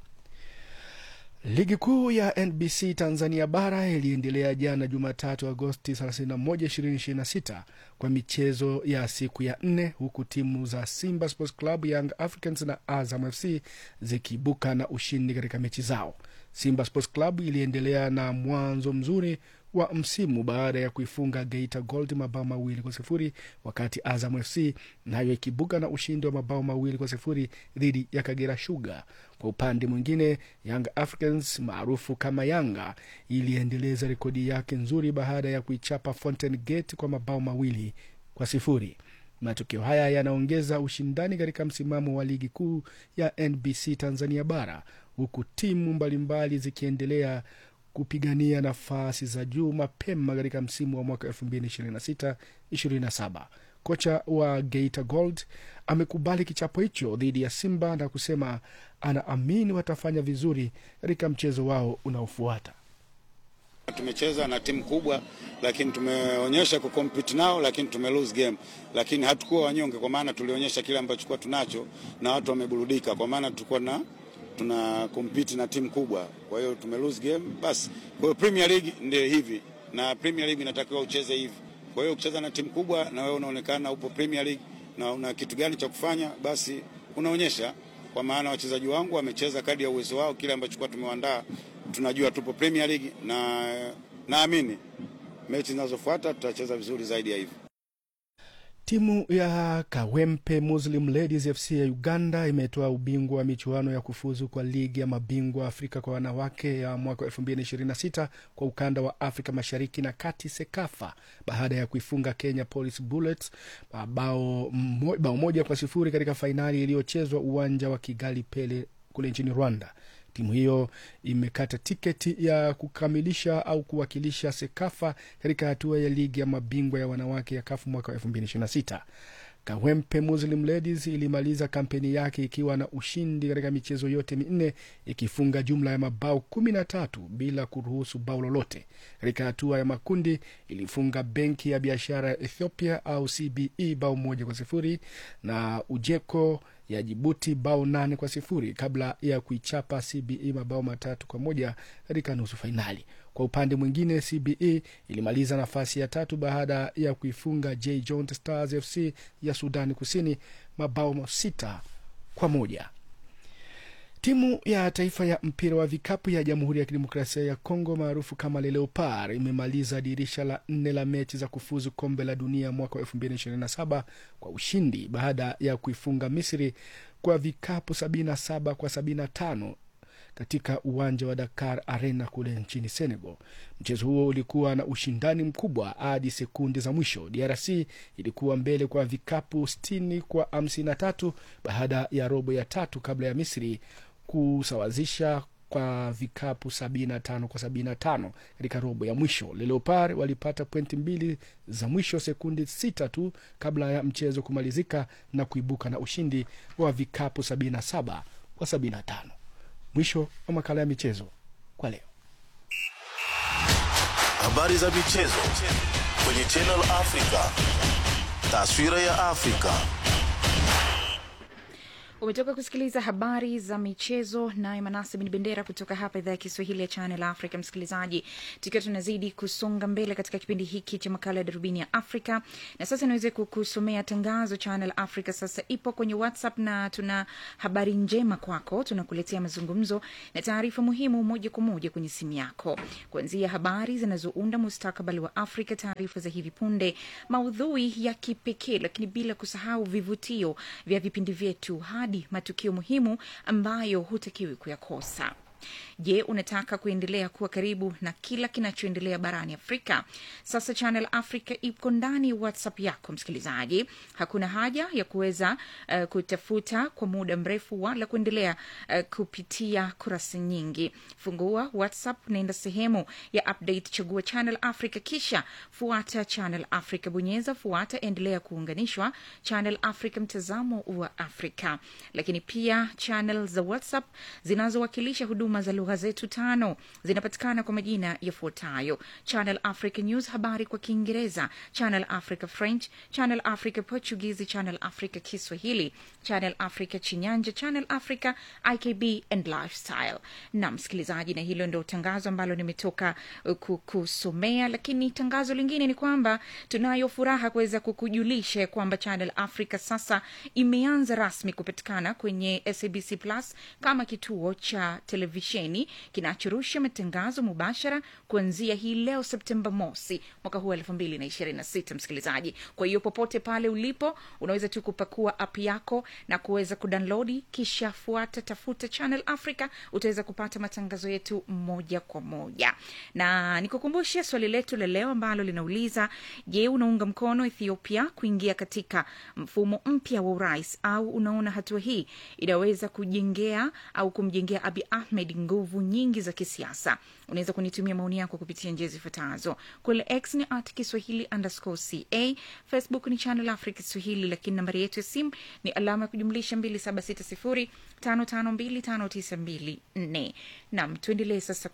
Ligi kuu ya NBC Tanzania bara iliendelea jana Jumatatu Agosti 31, 2026 kwa michezo ya siku ya 4, huku timu za Simba Sports Club, Young Africans na Azam FC zikibuka na ushindi katika mechi zao. Simba Sports Club iliendelea na mwanzo mzuri wa msimu baada ya kuifunga Geita Gold mabao 2-0, wakati Azam FC nayo ikibuka na ushindi wa mabao 2-0 dhidi ya Kagera Sugar. Kwa upande mwingine, Young Africans maarufu kama Yanga iliendeleza rekodi yake nzuri baada ya kuichapa Fountain Gate kwa mabao 2-0. Matokeo haya yanaongeza ushindani katika msimamo wa ligi kuu ya NBC Tanzania bara, huku timu mbalimbali zikiendelea kupigania nafasi za juu mapema katika msimu wa mwaka 2026-27. Kocha wa Geita Gold amekubali kichapo hicho dhidi ya Simba na kusema anaamini watafanya vizuri katika mchezo wao unaofuata. Tumecheza na timu kubwa, lakini tumeonyesha kucompete nao, lakini tumelose game, lakini hatukuwa wanyonge, kwa maana tulionyesha kile ambacho tulikuwa tunacho na watu wameburudika, kwa maana tulikuwa tuna compete na timu kubwa, kwa hiyo tumelose game basi. Kwa hiyo Premier League ndio hivi, na Premier League inatakiwa ucheze hivi. Kwa hiyo ukicheza na timu kubwa na wewe unaonekana upo Premier League na una kitu gani cha kufanya, basi unaonyesha, kwa maana wachezaji wangu wamecheza kadri ya uwezo wao, kile ambacho kwa tumewaandaa. Tunajua tupo Premier League na naamini mechi zinazofuata tutacheza vizuri zaidi ya hivi. Timu ya Kawempe Muslim Ladies FC ya Uganda imetoa ubingwa wa michuano ya kufuzu kwa ligi ya mabingwa Afrika kwa wanawake ya mwaka 2026 kwa ukanda wa Afrika Mashariki na Kati Sekafa baada ya kuifunga Kenya Police Bullets bao 1-0 katika fainali iliyochezwa uwanja wa Kigali Pele kule nchini Rwanda. Timu hiyo imekata tiketi ya kukamilisha au kuwakilisha Sekafa katika hatua ya ligi ya mabingwa ya wanawake ya CAF mwaka 2026. Kawempe Muslim Ladies ilimaliza kampeni yake ikiwa na ushindi katika michezo yote 4, ikifunga jumla ya mabao 13 bila kuruhusu bao lolote. Katika hatua ya makundi ilifunga Benki ya Biashara ya Ethiopia au CBE bao 1-0 na Ujeko ya Djibouti bao 8-0 kabla ya kuichapa CBE mabao 3-1 katika nusu fainali. Kwa upande mwingine, CBE ilimaliza nafasi ya 3 baada ya kuifunga J Joint Stars FC ya Sudan Kusini mabao 6-1. Timu ya taifa ya mpira wa vikapu ya Jamhuri ya Kidemokrasia ya Kongo maarufu kama Le Leopard imemaliza dirisha la 4 la mechi za kufuzu kombe la dunia mwaka 2027 kwa ushindi baada ya kuifunga Misri kwa vikapu 77-75 katika uwanja wa Dakar Arena kule nchini Senegal. Mchezo huo ulikuwa na ushindani mkubwa hadi sekunde za mwisho. DRC ilikuwa mbele kwa vikapu 60-53 baada ya robo ya 3 kabla ya Misri kusawazisha kwa vikapu 75-75 katika robo ya mwisho. Le Leopard walipata pointi 2 za mwisho sekunde 6 tu kabla ya mchezo kumalizika na kuibuka na ushindi wa vikapu 77-75. Mwisho wa makala ya michezo kwa leo. Habari za michezo kwenye Channel Africa. Taswira ya Afrika. Umetoka kusikiliza habari za michezo na Manase bin Bendera kutoka hapa idhaa ya Kiswahili ya Channel Africa. Msikilizaji, tukiwa tunazidi kusonga mbele katika kipindi hiki cha makala ya Darubini ya Afrika, na sasa niweze kukusomea tangazo. Channel Africa sasa ipo kwenye WhatsApp na tuna habari njema kwako. Tunakuletea mazungumzo na taarifa muhimu moja kwa moja kwenye simu yako, kuanzia habari zinazounda mustakabali wa Afrika, taarifa za hivi punde, maudhui ya kipekee, lakini bila kusahau vivutio vya vipindi vyetu hadi matukio muhimu ambayo hutakiwi kuyakosa. Je, unataka kuendelea kuwa karibu na kila kinachoendelea barani Afrika? Sasa Channel Africa iko ndani WhatsApp yako msikilizaji. Hakuna haja ya kuweza kutafuta kwa muda mrefu wala kuendelea kupitia kurasa nyingi. Fungua WhatsApp, nenda sehemu ya update, chagua Channel Africa, kisha fuata Channel Africa, bonyeza fuata, endelea kuunganishwa. Channel Africa, mtazamo wa Afrika. Lakini pia channel za WhatsApp zinazowakilisha huduma za lugha zetu 5 zinapatikana kwa majina yafuatayo: Channel Africa News, habari kwa Kiingereza; Channel Africa French; Channel Africa Portuguese; Channel Africa Kiswahili; Channel Africa Chinyanja; Channel Africa IKB and Lifestyle. Na msikilizaji, na hilo ndio tangazo ambalo nimetoka kukusomea, lakini tangazo lingine ni kwamba tunayo furaha kuweza kukujulisha kwamba Channel Africa sasa imeanza rasmi kupatikana kwenye SABC Plus kama kituo cha televisheni kinachorusha matangazo mubashara kuanzia hii leo Septemba mosi mwaka huu 2026 msikilizaji. Kwa hiyo popote pale ulipo unaweza tu kupakua app yako na kuweza kudownload, kisha fuata, tafuta Channel Africa, utaweza kupata matangazo yetu moja kwa moja. Na nikukumbushe swali letu la leo ambalo linauliza, je, unaunga mkono Ethiopia kuingia katika mfumo mpya wa urais, au unaona hatua hii inaweza kujengea au kumjengea Abiy Ahmed nguvu nyingi za kisiasa? Unaweza kunitumia maoni yako kupitia njia zifuatazo. Kule X ni @Kiswahili_CA, Facebook ni Channel Africa Swahili, lakini nambari yetu ya simu ni alama ya kujumlisha 2760552592. Naam, tuendelee sasa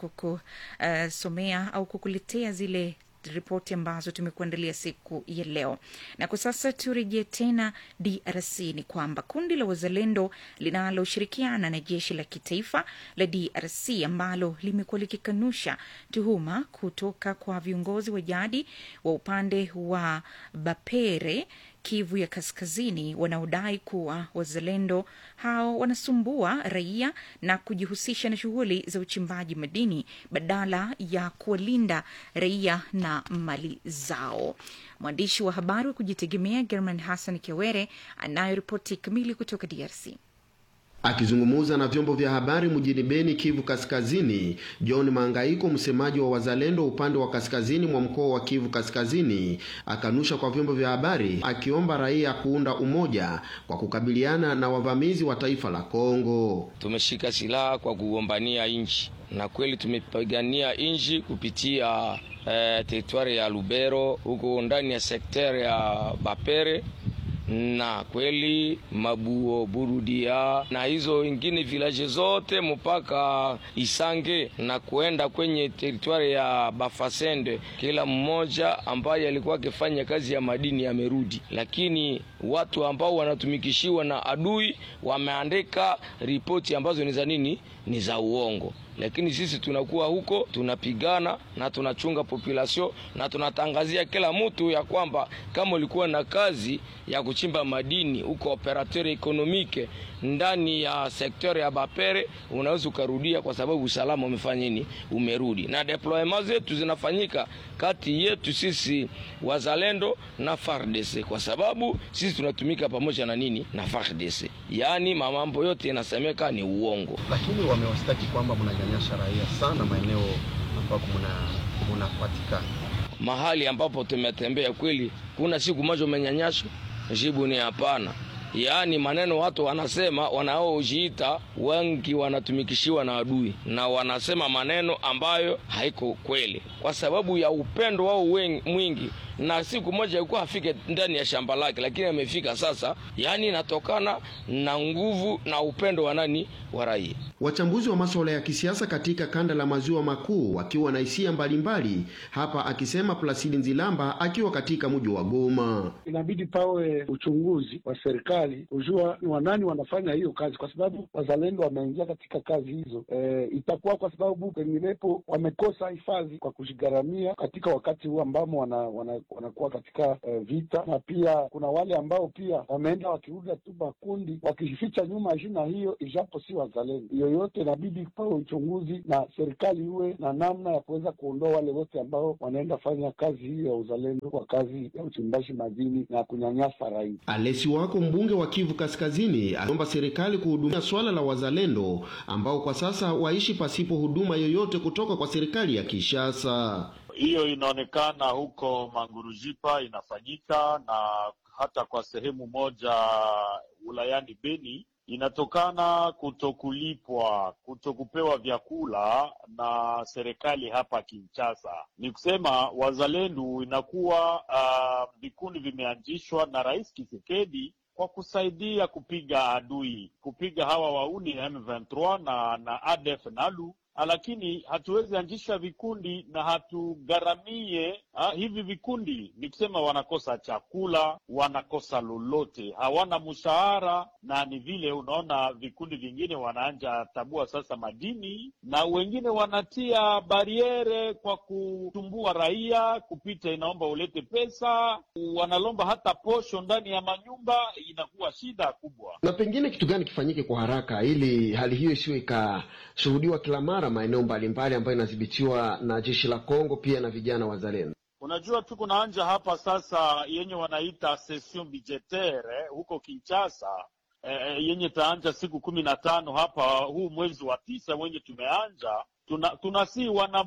kukusomea au kukuletea zile ripoti ambazo tumekuandalia siku ya leo. Na kwa sasa turejee tena DRC. Ni kwamba kundi la wazalendo linaloshirikiana na jeshi la kitaifa la DRC ambalo limekuwa likikanusha tuhuma kutoka kwa viongozi wa jadi wa upande wa Bapere, Kivu ya Kaskazini, wanaodai kuwa wazalendo hao wanasumbua raia na kujihusisha na shughuli za uchimbaji madini badala ya kuwalinda raia na mali zao. Mwandishi wa habari wa kujitegemea German Hassan Kiwere anayo ripoti kamili kutoka DRC. Akizungumza na vyombo vya habari mjini Beni, Kivu Kaskazini, John Mangaiko, msemaji wa wazalendo upande wa kaskazini mwa mkoa wa Kivu Kaskazini, akanusha kwa vyombo vya habari, akiomba raia kuunda umoja kwa kukabiliana na wavamizi wa taifa la Kongo. Tumeshika silaha kwa kugombania nchi, na kweli tumepigania nchi kupitia territoire ya Lubero huko ndani ya sekta ya Bapere, na kweli Mabuo, Burudia na hizo ingine village zote mpaka Isange na kuenda kwenye territoire ya Bafasende. Kila mmoja ambaye alikuwa akifanya kazi ya madini amerudi, lakini watu ambao wanatumikishiwa na adui wameandika ripoti ambazo ni za nini, ni za uongo. Lakini sisi tunakuwa huko, tunapigana na tunachunga population na tunatangazia kila mtu ya kwamba kama ulikuwa na kazi ya kuchimba madini huko operateur economique ndani ya sektor ya Bapere, unaweza ukarudia kwa sababu usalama umefanya nini, umerudi. Na deployment zetu zinafanyika kati yetu sisi wazalendo na FARDC, kwa sababu sisi tunatumika pamoja na nini, na FARDC. Yaani mambo yote yanasemeka ni uongo. Lakini wamewastaki kwamba mnanyanyasha raia sana maeneo ambapo mnapatikana. Mahali ambapo tumetembea kweli kuna siku moja umenyanyasha? Jibu ni hapana. Yaani maneno watu wanasema wanaojiita wengi wanatumikishiwa na adui, na wanasema maneno ambayo haiko kweli kwa sababu ya upendo wao mwingi, na siku moja alikuwa afike ndani ya shamba lake, lakini amefika sasa. Yaani inatokana na nguvu na upendo wa nani, wa raia. Wachambuzi wa masuala ya kisiasa katika kanda la maziwa makuu wakiwa na hisia mbalimbali, hapa akisema Placide Nzilamba akiwa katika mji wa Goma. Inabidi pawe uchunguzi wa serikali kujua ni wanani wanafanya hiyo kazi, kwa sababu wazalendo wameingia katika kazi hizo. Itakuwa kwa sababu penginepo wamekosa hifadhi kwa kujigaramia katika wakati huu ambamo wanakuwa katika vita, na pia kuna wale ambao pia wameenda wakirudia tu makundi wakijificha nyuma jina hiyo, ijapo si wazalendo. Yoyote inabidi pawe uchunguzi na serikali iwe na namna ya kuweza kuondoa wale wote ambao wanaenda fanya kazi hiyo ya uzalendo kwa kazi ya uchimbaji madini na kunyanyasa raia. Alesi Wako, mbunge wa Kivu Kaskazini, aomba serikali kuhudumia swala la wazalendo ambao kwa sasa waishi pasipo huduma yoyote kutoka kwa serikali ya Kinshasa. Hiyo inaonekana huko Mangurujipa inafanyika, na hata kwa sehemu moja wilayani Beni inatokana kutokulipwa, kutokupewa vyakula na serikali hapa Kinshasa. Ni kusema wazalendo inakuwa vikundi vimeanzishwa na Rais Tshisekedi kwa kusaidia kupiga adui, kupiga hawa wauni M23 na ADF NALU, lakini hatuwezi anzisha vikundi na hatugharamie hivi vikundi. Ni kusema wanakosa chakula, wanakosa lolote, hawana mshahara, na ni vile unaona vikundi vingine wanaanja tabua sasa madini, na wengine wanatia bariere kwa kutumbua raia kupita, inaomba ulete pesa, wanalomba hata posho ndani ya manyumba, inakuwa shida kubwa. Na pengine kitu gani kifanyike kwa haraka ili hali hiyo isiwe ikashuhudiwa kila mara maeneo mbalimbali ambayo inadhibitiwa na jeshi la Kongo pia na vijana wazalendo? Unajua tuko naanja hapa sasa yenye wanaita session budgetaire huko Kinshasa, yenye taanja siku 15 hapa huu mwezi wa 9 wenye tumeanja. Tunasi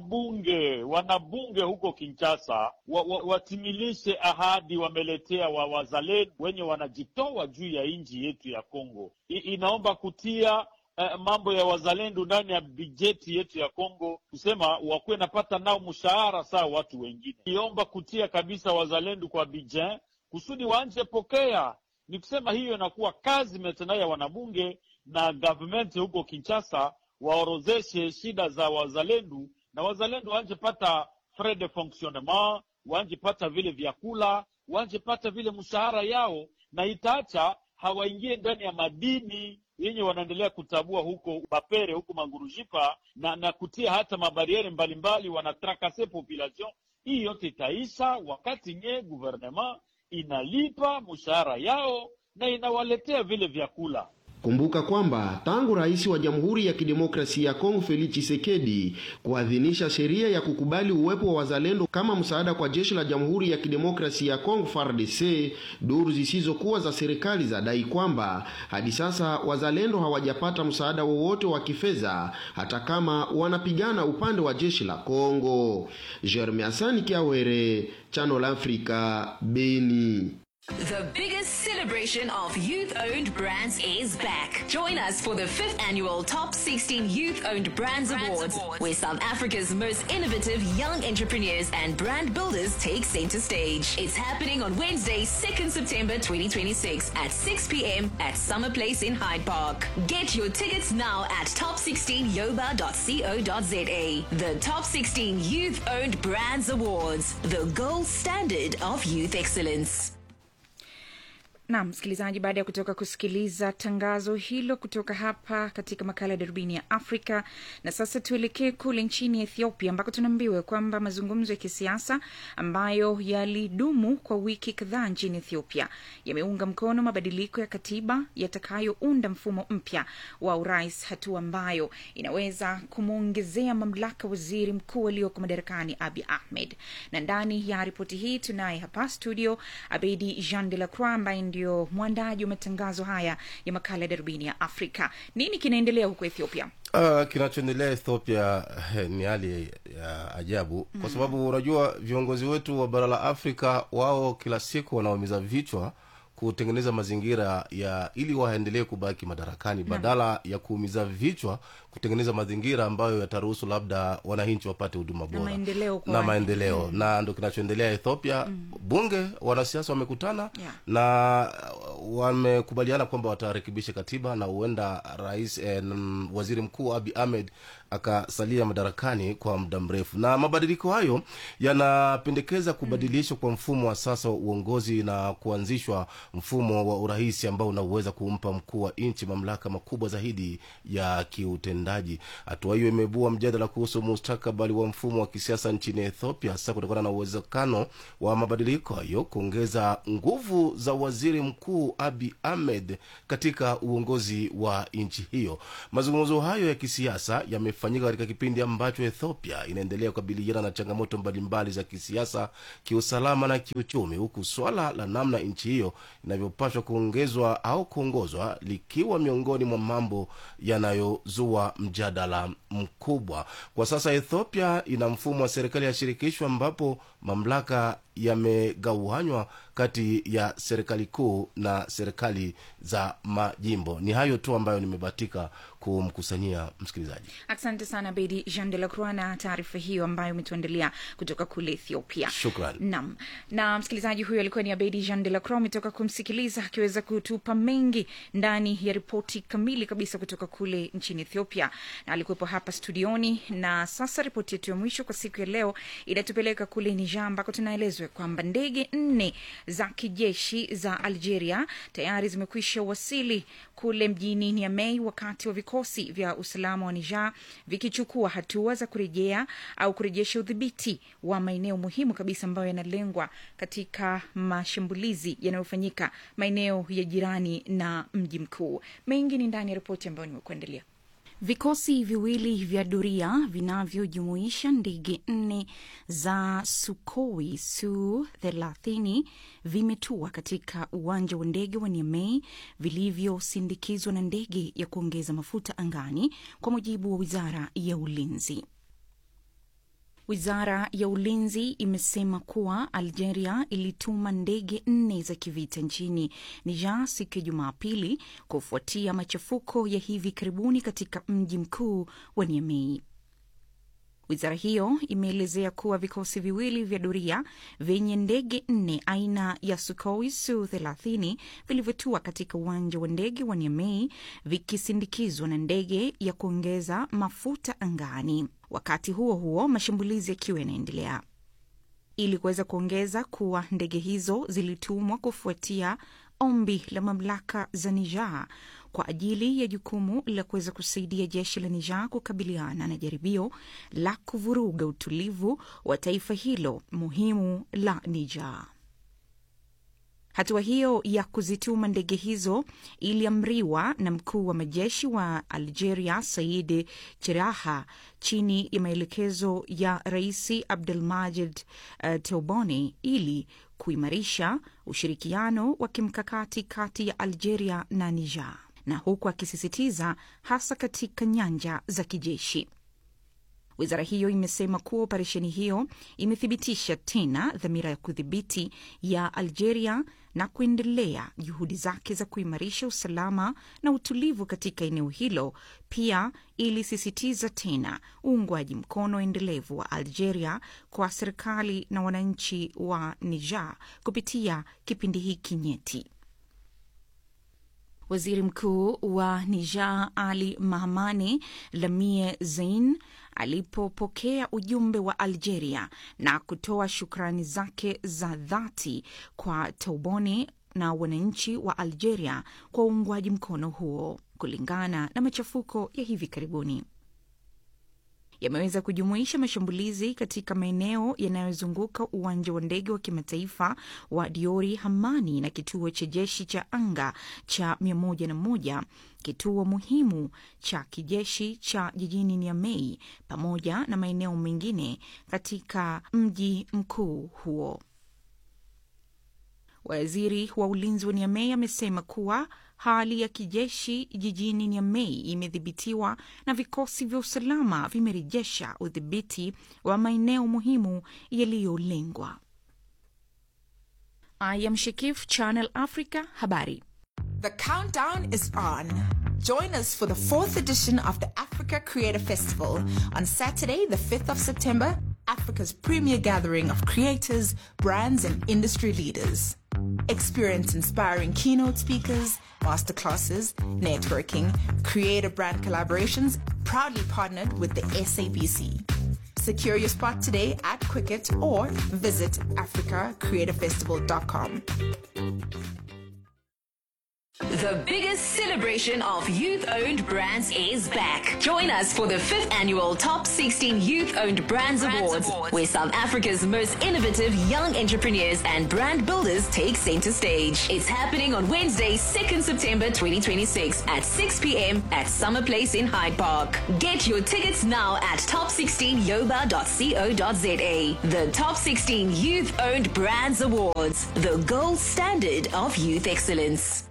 wanabunge huko Kinshasa watimilishe ahadi wameletea wazalendo wenye wanajitoa juu ya nchi yetu ya Kongo. Inaomba kutia mambo ya wazalendo ndani ya bajeti yetu ya Kongo, kusema wakuwe napata nao mshahara sawa watu wengine. Iomba kutia kabisa wazalendo kwa budget kusudi waanje pokea. Ni kusema hiyo inakuwa kazi metena ya wanabunge na government huko Kinshasa, waorozeshe shida za wazalendo, na wazalendo waanje pata frais de fonctionnement, waanje pata vile vyakula, waanje pata vile mshahara yao, na itaacha hawaingie ndani ya madini yenye wanaendelea kutabua huko Bapere, huko Mangurujipa, na kutia hata mabariere mbalimbali, wanatrakase population. Hii yote itaisha wakati nye gouvernement inalipa mshahara yao na inawaletea vile vyakula. Kumbuka kwamba tangu rais wa Jamhuri ya Kidemokrasia ya Kongo Felix Tshisekedi kuadhinisha sheria ya kukubali uwepo wa wazalendo kama msaada kwa jeshi la Jamhuri ya Kidemokrasia ya Kongo FARDC, duru zisizokuwa za serikali zadai kwamba hadi sasa wazalendo hawajapata msaada wowote wa kifedha hata kama wanapigana upande wa jeshi la Kongo. Jeremy Asani Kiawere, Channel Africa, Beni. The biggest celebration of youth-owned brands is back. Join us for the 5th annual Top 16 Youth-Owned Brands Awards, where South Africa's most innovative young entrepreneurs and brand builders take center stage. It's happening on Wednesday, 2nd September 2026 at 6 p.m. at Summer Place in Hyde Park. Get your tickets now at top16yoba.co.za. The Top 16 Youth-Owned Brands Awards, the gold standard of youth excellence. Na msikilizaji, baada ya kutoka kusikiliza tangazo hilo kutoka hapa katika makala ya Darubini ya Afrika, na sasa tuelekee kule nchini Ethiopia ambako tunaambiwa kwamba mazungumzo ya kisiasa ambayo yalidumu kwa wiki kadhaa nchini Ethiopia yameunga mkono mabadiliko ya katiba yatakayounda mfumo mpya wa urais, hatua ambayo inaweza kumuongezea mamlaka waziri mkuu aliyoko madarakani Abiy Ahmed. Na ndani ya ripoti hii tunaye hapa studio Abedi Jean de la Croix ambaye ndio mwandaji wa matangazo haya ya makala ya Darubini ya Afrika. Nini kinaendelea huko Ethiopia? Kinachoendelea Ethiopia ni hali ya ajabu, kwa sababu unajua viongozi wetu wa bara la Afrika wao kila siku wanaumiza vichwa kutengeneza mazingira ya ili waendelee kubaki madarakani, badala ya kuumiza vichwa kutengeneza mazingira ambayo yataruhusu labda wananchi wapate huduma bora na maendeleo. Na ndio kinachoendelea Ethiopia. Bunge, wanasiasa wamekutana na wamekubaliana kwamba watarekebisha katiba, na huenda rais waziri mkuu Abiy Ahmed akasalia madarakani kwa muda mrefu. Na mabadiliko hayo yanapendekeza kubadilishwa kwa mfumo wa sasa wa uongozi na kuanzishwa mfumo wa urais ambao unaweza kumpa mkuu wa nchi mamlaka makubwa zaidi ya kiutendaji. Hatua hiyo imeibua mjadala kuhusu mustakabali wa mfumo wa kisiasa nchini Ethiopia, hasa kutokana na uwezekano wa mabadiliko hayo kuongeza nguvu za waziri mkuu Abiy Ahmed katika uongozi wa nchi hiyo. Mazungumzo hayo ya kisiasa yamefanyika katika kipindi ambacho Ethiopia inaendelea kukabiliana na changamoto mbalimbali za kisiasa, kiusalama na kiuchumi, huku swala la namna nchi hiyo inavyopaswa kuongezwa au kuongozwa likiwa miongoni mwa mambo yanayozua mjadala mkubwa. Kwa sasa Ethiopia ina mfumo wa serikali ya shirikisho ambapo mamlaka yamegawanywa kati ya serikali kuu na serikali za majimbo. Ni hayo tu ambayo nimebahatika kumkusanyia msikilizaji. Asante sana Bedi Jean de la Croix na taarifa hiyo ambayo umetuandalia kutoka kule Ethiopia. Shukrani. Naam. Na msikilizaji, huyo alikuwa ni Bedi Jean de la Croix, umetoka kumsikiliza akiweza kutupa mengi ndani ya ripoti kamili kabisa kutoka kule nchini Ethiopia, na alikuwepo hapa studioni. Na sasa ripoti yetu ya mwisho kwa siku ya leo inatupeleka kule Niger, ambako tunaelezwa kwamba ndege 4 za kijeshi za Algeria tayari zimekwisha wasili kule mjini Niamey, wakati wa vikosi vya usalama wa Niger vikichukua hatua za kurejea au kurejesha udhibiti wa maeneo muhimu kabisa ambayo yanalengwa katika mashambulizi yanayofanyika maeneo ya jirani na mji mkuu. Mengi ni ndani ya ripoti ambayo nimekuandalia. Vikosi viwili vya doria vinavyojumuisha ndege 4 za Sukhoi Su-30 vimetua katika uwanja wa ndege wa Niamey, vilivyosindikizwa na ndege ya kuongeza mafuta angani, kwa mujibu wa Wizara ya Ulinzi. Wizara ya Ulinzi imesema kuwa Algeria ilituma ndege 4 za kivita nchini Niger siku ya Jumapili kufuatia machafuko ya hivi karibuni katika mji mkuu wa Niamey. Wizara hiyo imeelezea kuwa vikosi viwili vya doria vyenye ndege 4 aina ya Sukhoi Su-30 vilivyotua katika uwanja wa ndege wa Niamey vikisindikizwa na ndege ya kuongeza mafuta angani. Wakati huo huo, mashambulizi yakiwa yanaendelea. Ili kuweza kuongeza kuwa ndege hizo zilitumwa kufuatia ombi la mamlaka za Niger kwa ajili ya jukumu la kuweza kusaidia jeshi la Niger kukabiliana na jaribio la kuvuruga utulivu wa taifa hilo muhimu la Niger. Hatua hiyo ya kuzituma ndege hizo iliamriwa na mkuu wa majeshi wa Algeria Said Chiraha chini ya maelekezo ya Rais Abdelmadjid Tebboune ili kuimarisha ushirikiano wa kimkakati kati ya Algeria na Niger, na huku akisisitiza hasa katika nyanja za kijeshi. Wizara hiyo imesema kuwa operesheni hiyo imethibitisha tena dhamira ya kudhibiti ya Algeria na kuendelea juhudi zake za kuimarisha usalama na utulivu katika eneo hilo. Pia ilisisitiza tena uungwaji mkono endelevu wa Algeria kwa serikali na wananchi wa Niger kupitia kipindi hiki nyeti. Waziri Mkuu wa Niger Ali Mahamane Lamine Zein alipopokea ujumbe wa Algeria na kutoa shukrani zake za dhati kwa Tebboune na wananchi wa Algeria kwa uungwaji mkono huo, kulingana na machafuko ya hivi karibuni. Yameweza kujumuisha mashambulizi katika maeneo yanayozunguka uwanja wa ndege wa kimataifa wa Diori Hamani na kituo cha jeshi cha anga cha 101, kituo muhimu cha kijeshi cha jijini Niamey, pamoja na maeneo mengine katika mji mkuu huo. Waziri wa ulinzi wa Niamey amesema kuwa hali ya kijeshi jijini Niamey imedhibitiwa na vikosi vya usalama vimerejesha udhibiti wa maeneo muhimu yaliyolengwa. I am Shakif, Channel Africa, Habari. The countdown is on. Join us for the 4th edition of the Africa Creator Festival on Saturday, the 5th of September, Africa's premier gathering of creators, brands, and industry leaders. Experience inspiring keynote speakers, masterclasses, networking, creator brand collaborations, proudly partnered with the SABC. Secure your spot today at Quicket or visit africacreatorfestival.com. The biggest celebration of youth-owned brands is back. Join us for the 5th annual Top 16 Youth-Owned Brands Awards, where South Africa's most innovative young entrepreneurs and brand builders take center stage. It's happening on Wednesday, 2nd September 2026 at 6 p.m. at Summer Place in Hyde Park. Get your tickets now at top16yoba.co.za. The Top 16 Youth-Owned Brands Awards, the gold standard of youth excellence.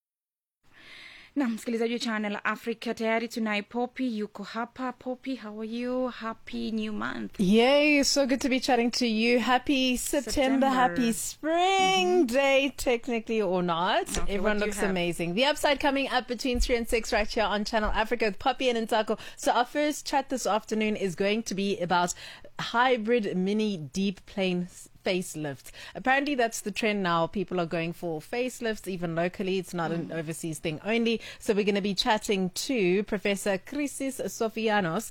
Na msikilizaji wa Channel Africa, tayari tunaye Poppy yuko hapa. Poppy, how are you? Happy new month. Yay, so good to be chatting to you. Happy September. Happy spring day, technically or not. Okay, everyone looks amazing. The Upside coming up between 3 and 6 right here on Channel Africa with Poppy and Ntako. So our first chat this afternoon is going to be about hybrid mini deep plane facelifts. Apparently that's the trend now. People are going for facelifts even locally. It's not an overseas thing only. So we're going to be chatting to Professor Chrysis Sofianos,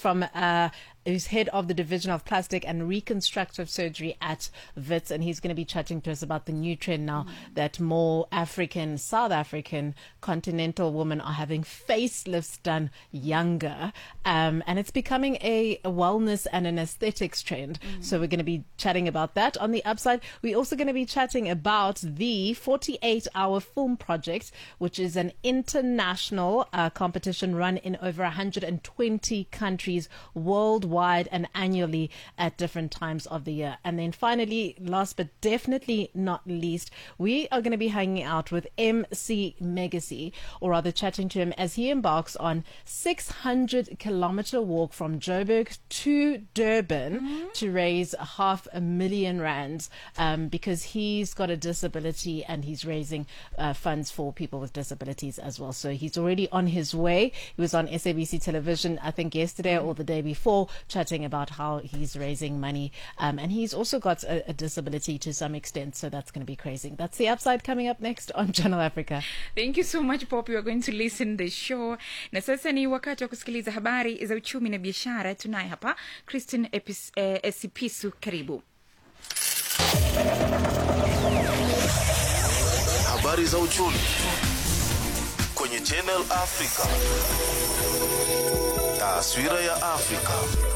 who's head of the Division of Plastic and Reconstructive Surgery at WITS, and he's going to be chatting to us about the new trend now that more South African continental women are having facelifts done younger, and it's becoming a wellness and an aesthetics trend. So we're going to be chatting about that on the Upside. We're also going to be chatting about the 48-hour film project, which is an international competition run in over 120 countries worldwide and annually at different times of the year. And then finally, last but definitely not least, we are going to be hanging out with MC Megacy, or rather chatting to him as he embarks on 600-kilometer walk from Joburg to Durban to raise 500,000 rands, because he's got a disability and he's raising funds for people with disabilities as well. So he's already on his way. He was on SABC television, I think yesterday or the day before, chatting about how he's raising money, and he's also got a disability to some extent, so that's going to be crazy. That's the Upside coming up next on Channel Africa. Thank you so much, Poppy. We're going to listen the show. Na sasa ni wakati wa kusikiliza habari za uchumi na biashara. Tunaye hapa Christine Esipisu, karibu. Habari za uchumi kwenye Channel Africa. Taswira ya Afrika.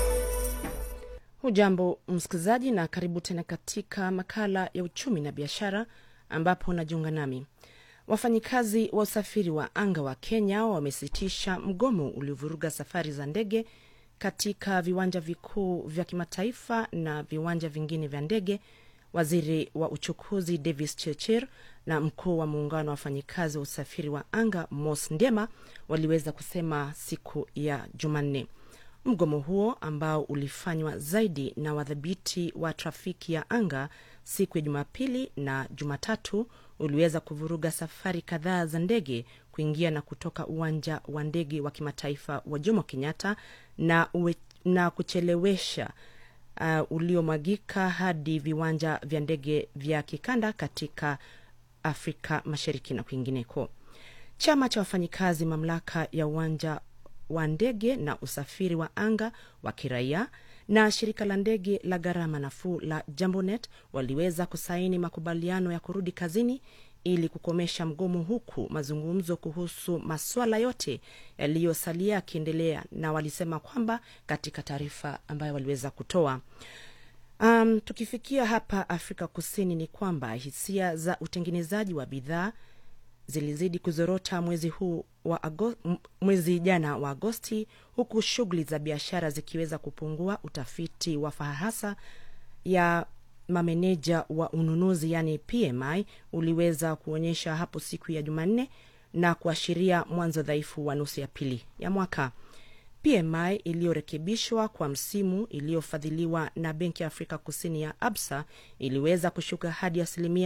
Hujambo msikilizaji, na karibu tena katika makala ya uchumi na biashara, ambapo unajiunga nami. Wafanyikazi wa usafiri wa anga wa Kenya wamesitisha mgomo uliovuruga safari za ndege katika viwanja vikuu vya kimataifa na viwanja vingine vya ndege. Waziri wa uchukuzi Davis Chirchir na mkuu wa muungano wa wafanyikazi wa usafiri wa anga Mos Ndema waliweza kusema siku ya Jumanne. Mgomo huo, ambao ulifanywa zaidi na wadhibiti wa trafiki ya anga siku ya Jumapili na Jumatatu, uliweza kuvuruga safari kadhaa za ndege kuingia na kutoka uwanja wa ndege wa kimataifa wa Jomo Kenyatta na kuchelewesha uliomwagika hadi viwanja vya ndege vya kikanda katika Afrika Mashariki na kwingineko. Chama cha wafanyikazi mamlaka ya uwanja wa ndege na usafiri wa anga wa kiraia na shirika la ndege la gharama nafuu la Jambonet waliweza kusaini makubaliano ya kurudi kazini ili kukomesha mgomo, huku mazungumzo kuhusu masuala yote yaliyosalia yakiendelea, na walisema kwamba katika taarifa ambayo waliweza kutoa. Tukifikia hapa Afrika Kusini ni kwamba hisia za utengenezaji wa bidhaa zilizidi kuzorota mwezi jana wa Agosti, huku shughuli za biashara zikiweza kupungua. Utafiti wa fahasa ya mameneja wa ununuzi yani PMI uliweza kuonyesha hapo siku ya Jumanne na kuashiria mwanzo dhaifu wa nusu ya pili ya mwaka. PMI iliyorekebishwa kwa msimu iliyofadhiliwa na Benki ya Afrika Kusini ya Absa iliweza kushuka hadi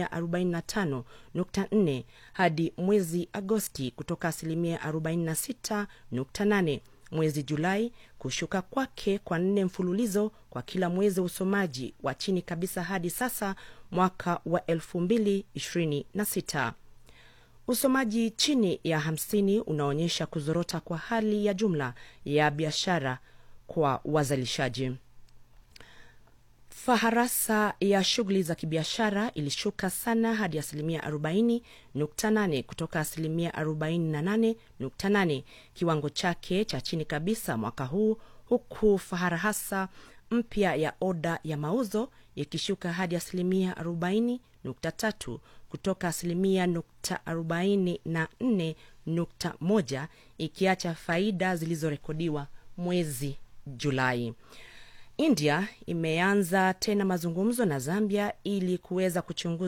45.4 hadi mwezi Agosti kutoka 46.8. Mwezi Julai kushuka kwake kwa 4 mfululizo kwa kila mwezi usomaji wa chini kabisa hadi sasa mwaka wa 2026. Usomaji chini ya 50 unaonyesha kuzorota kwa hali ya jumla ya biashara kwa wazalishaji. Faharasa ya shughuli za kibiashara ilishuka sana hadi 40.8 kutoka 48.8, kiwango chake cha chini kabisa mwaka huu, huku faharasa mpya ya oda ya mauzo ikishuka hadi 40.3 kutoka 44.1, ikiacha faida zilizorekodiwa mwezi Julai. India imeanza tena mazungumzo na Zambia ili kuweza kuchunguza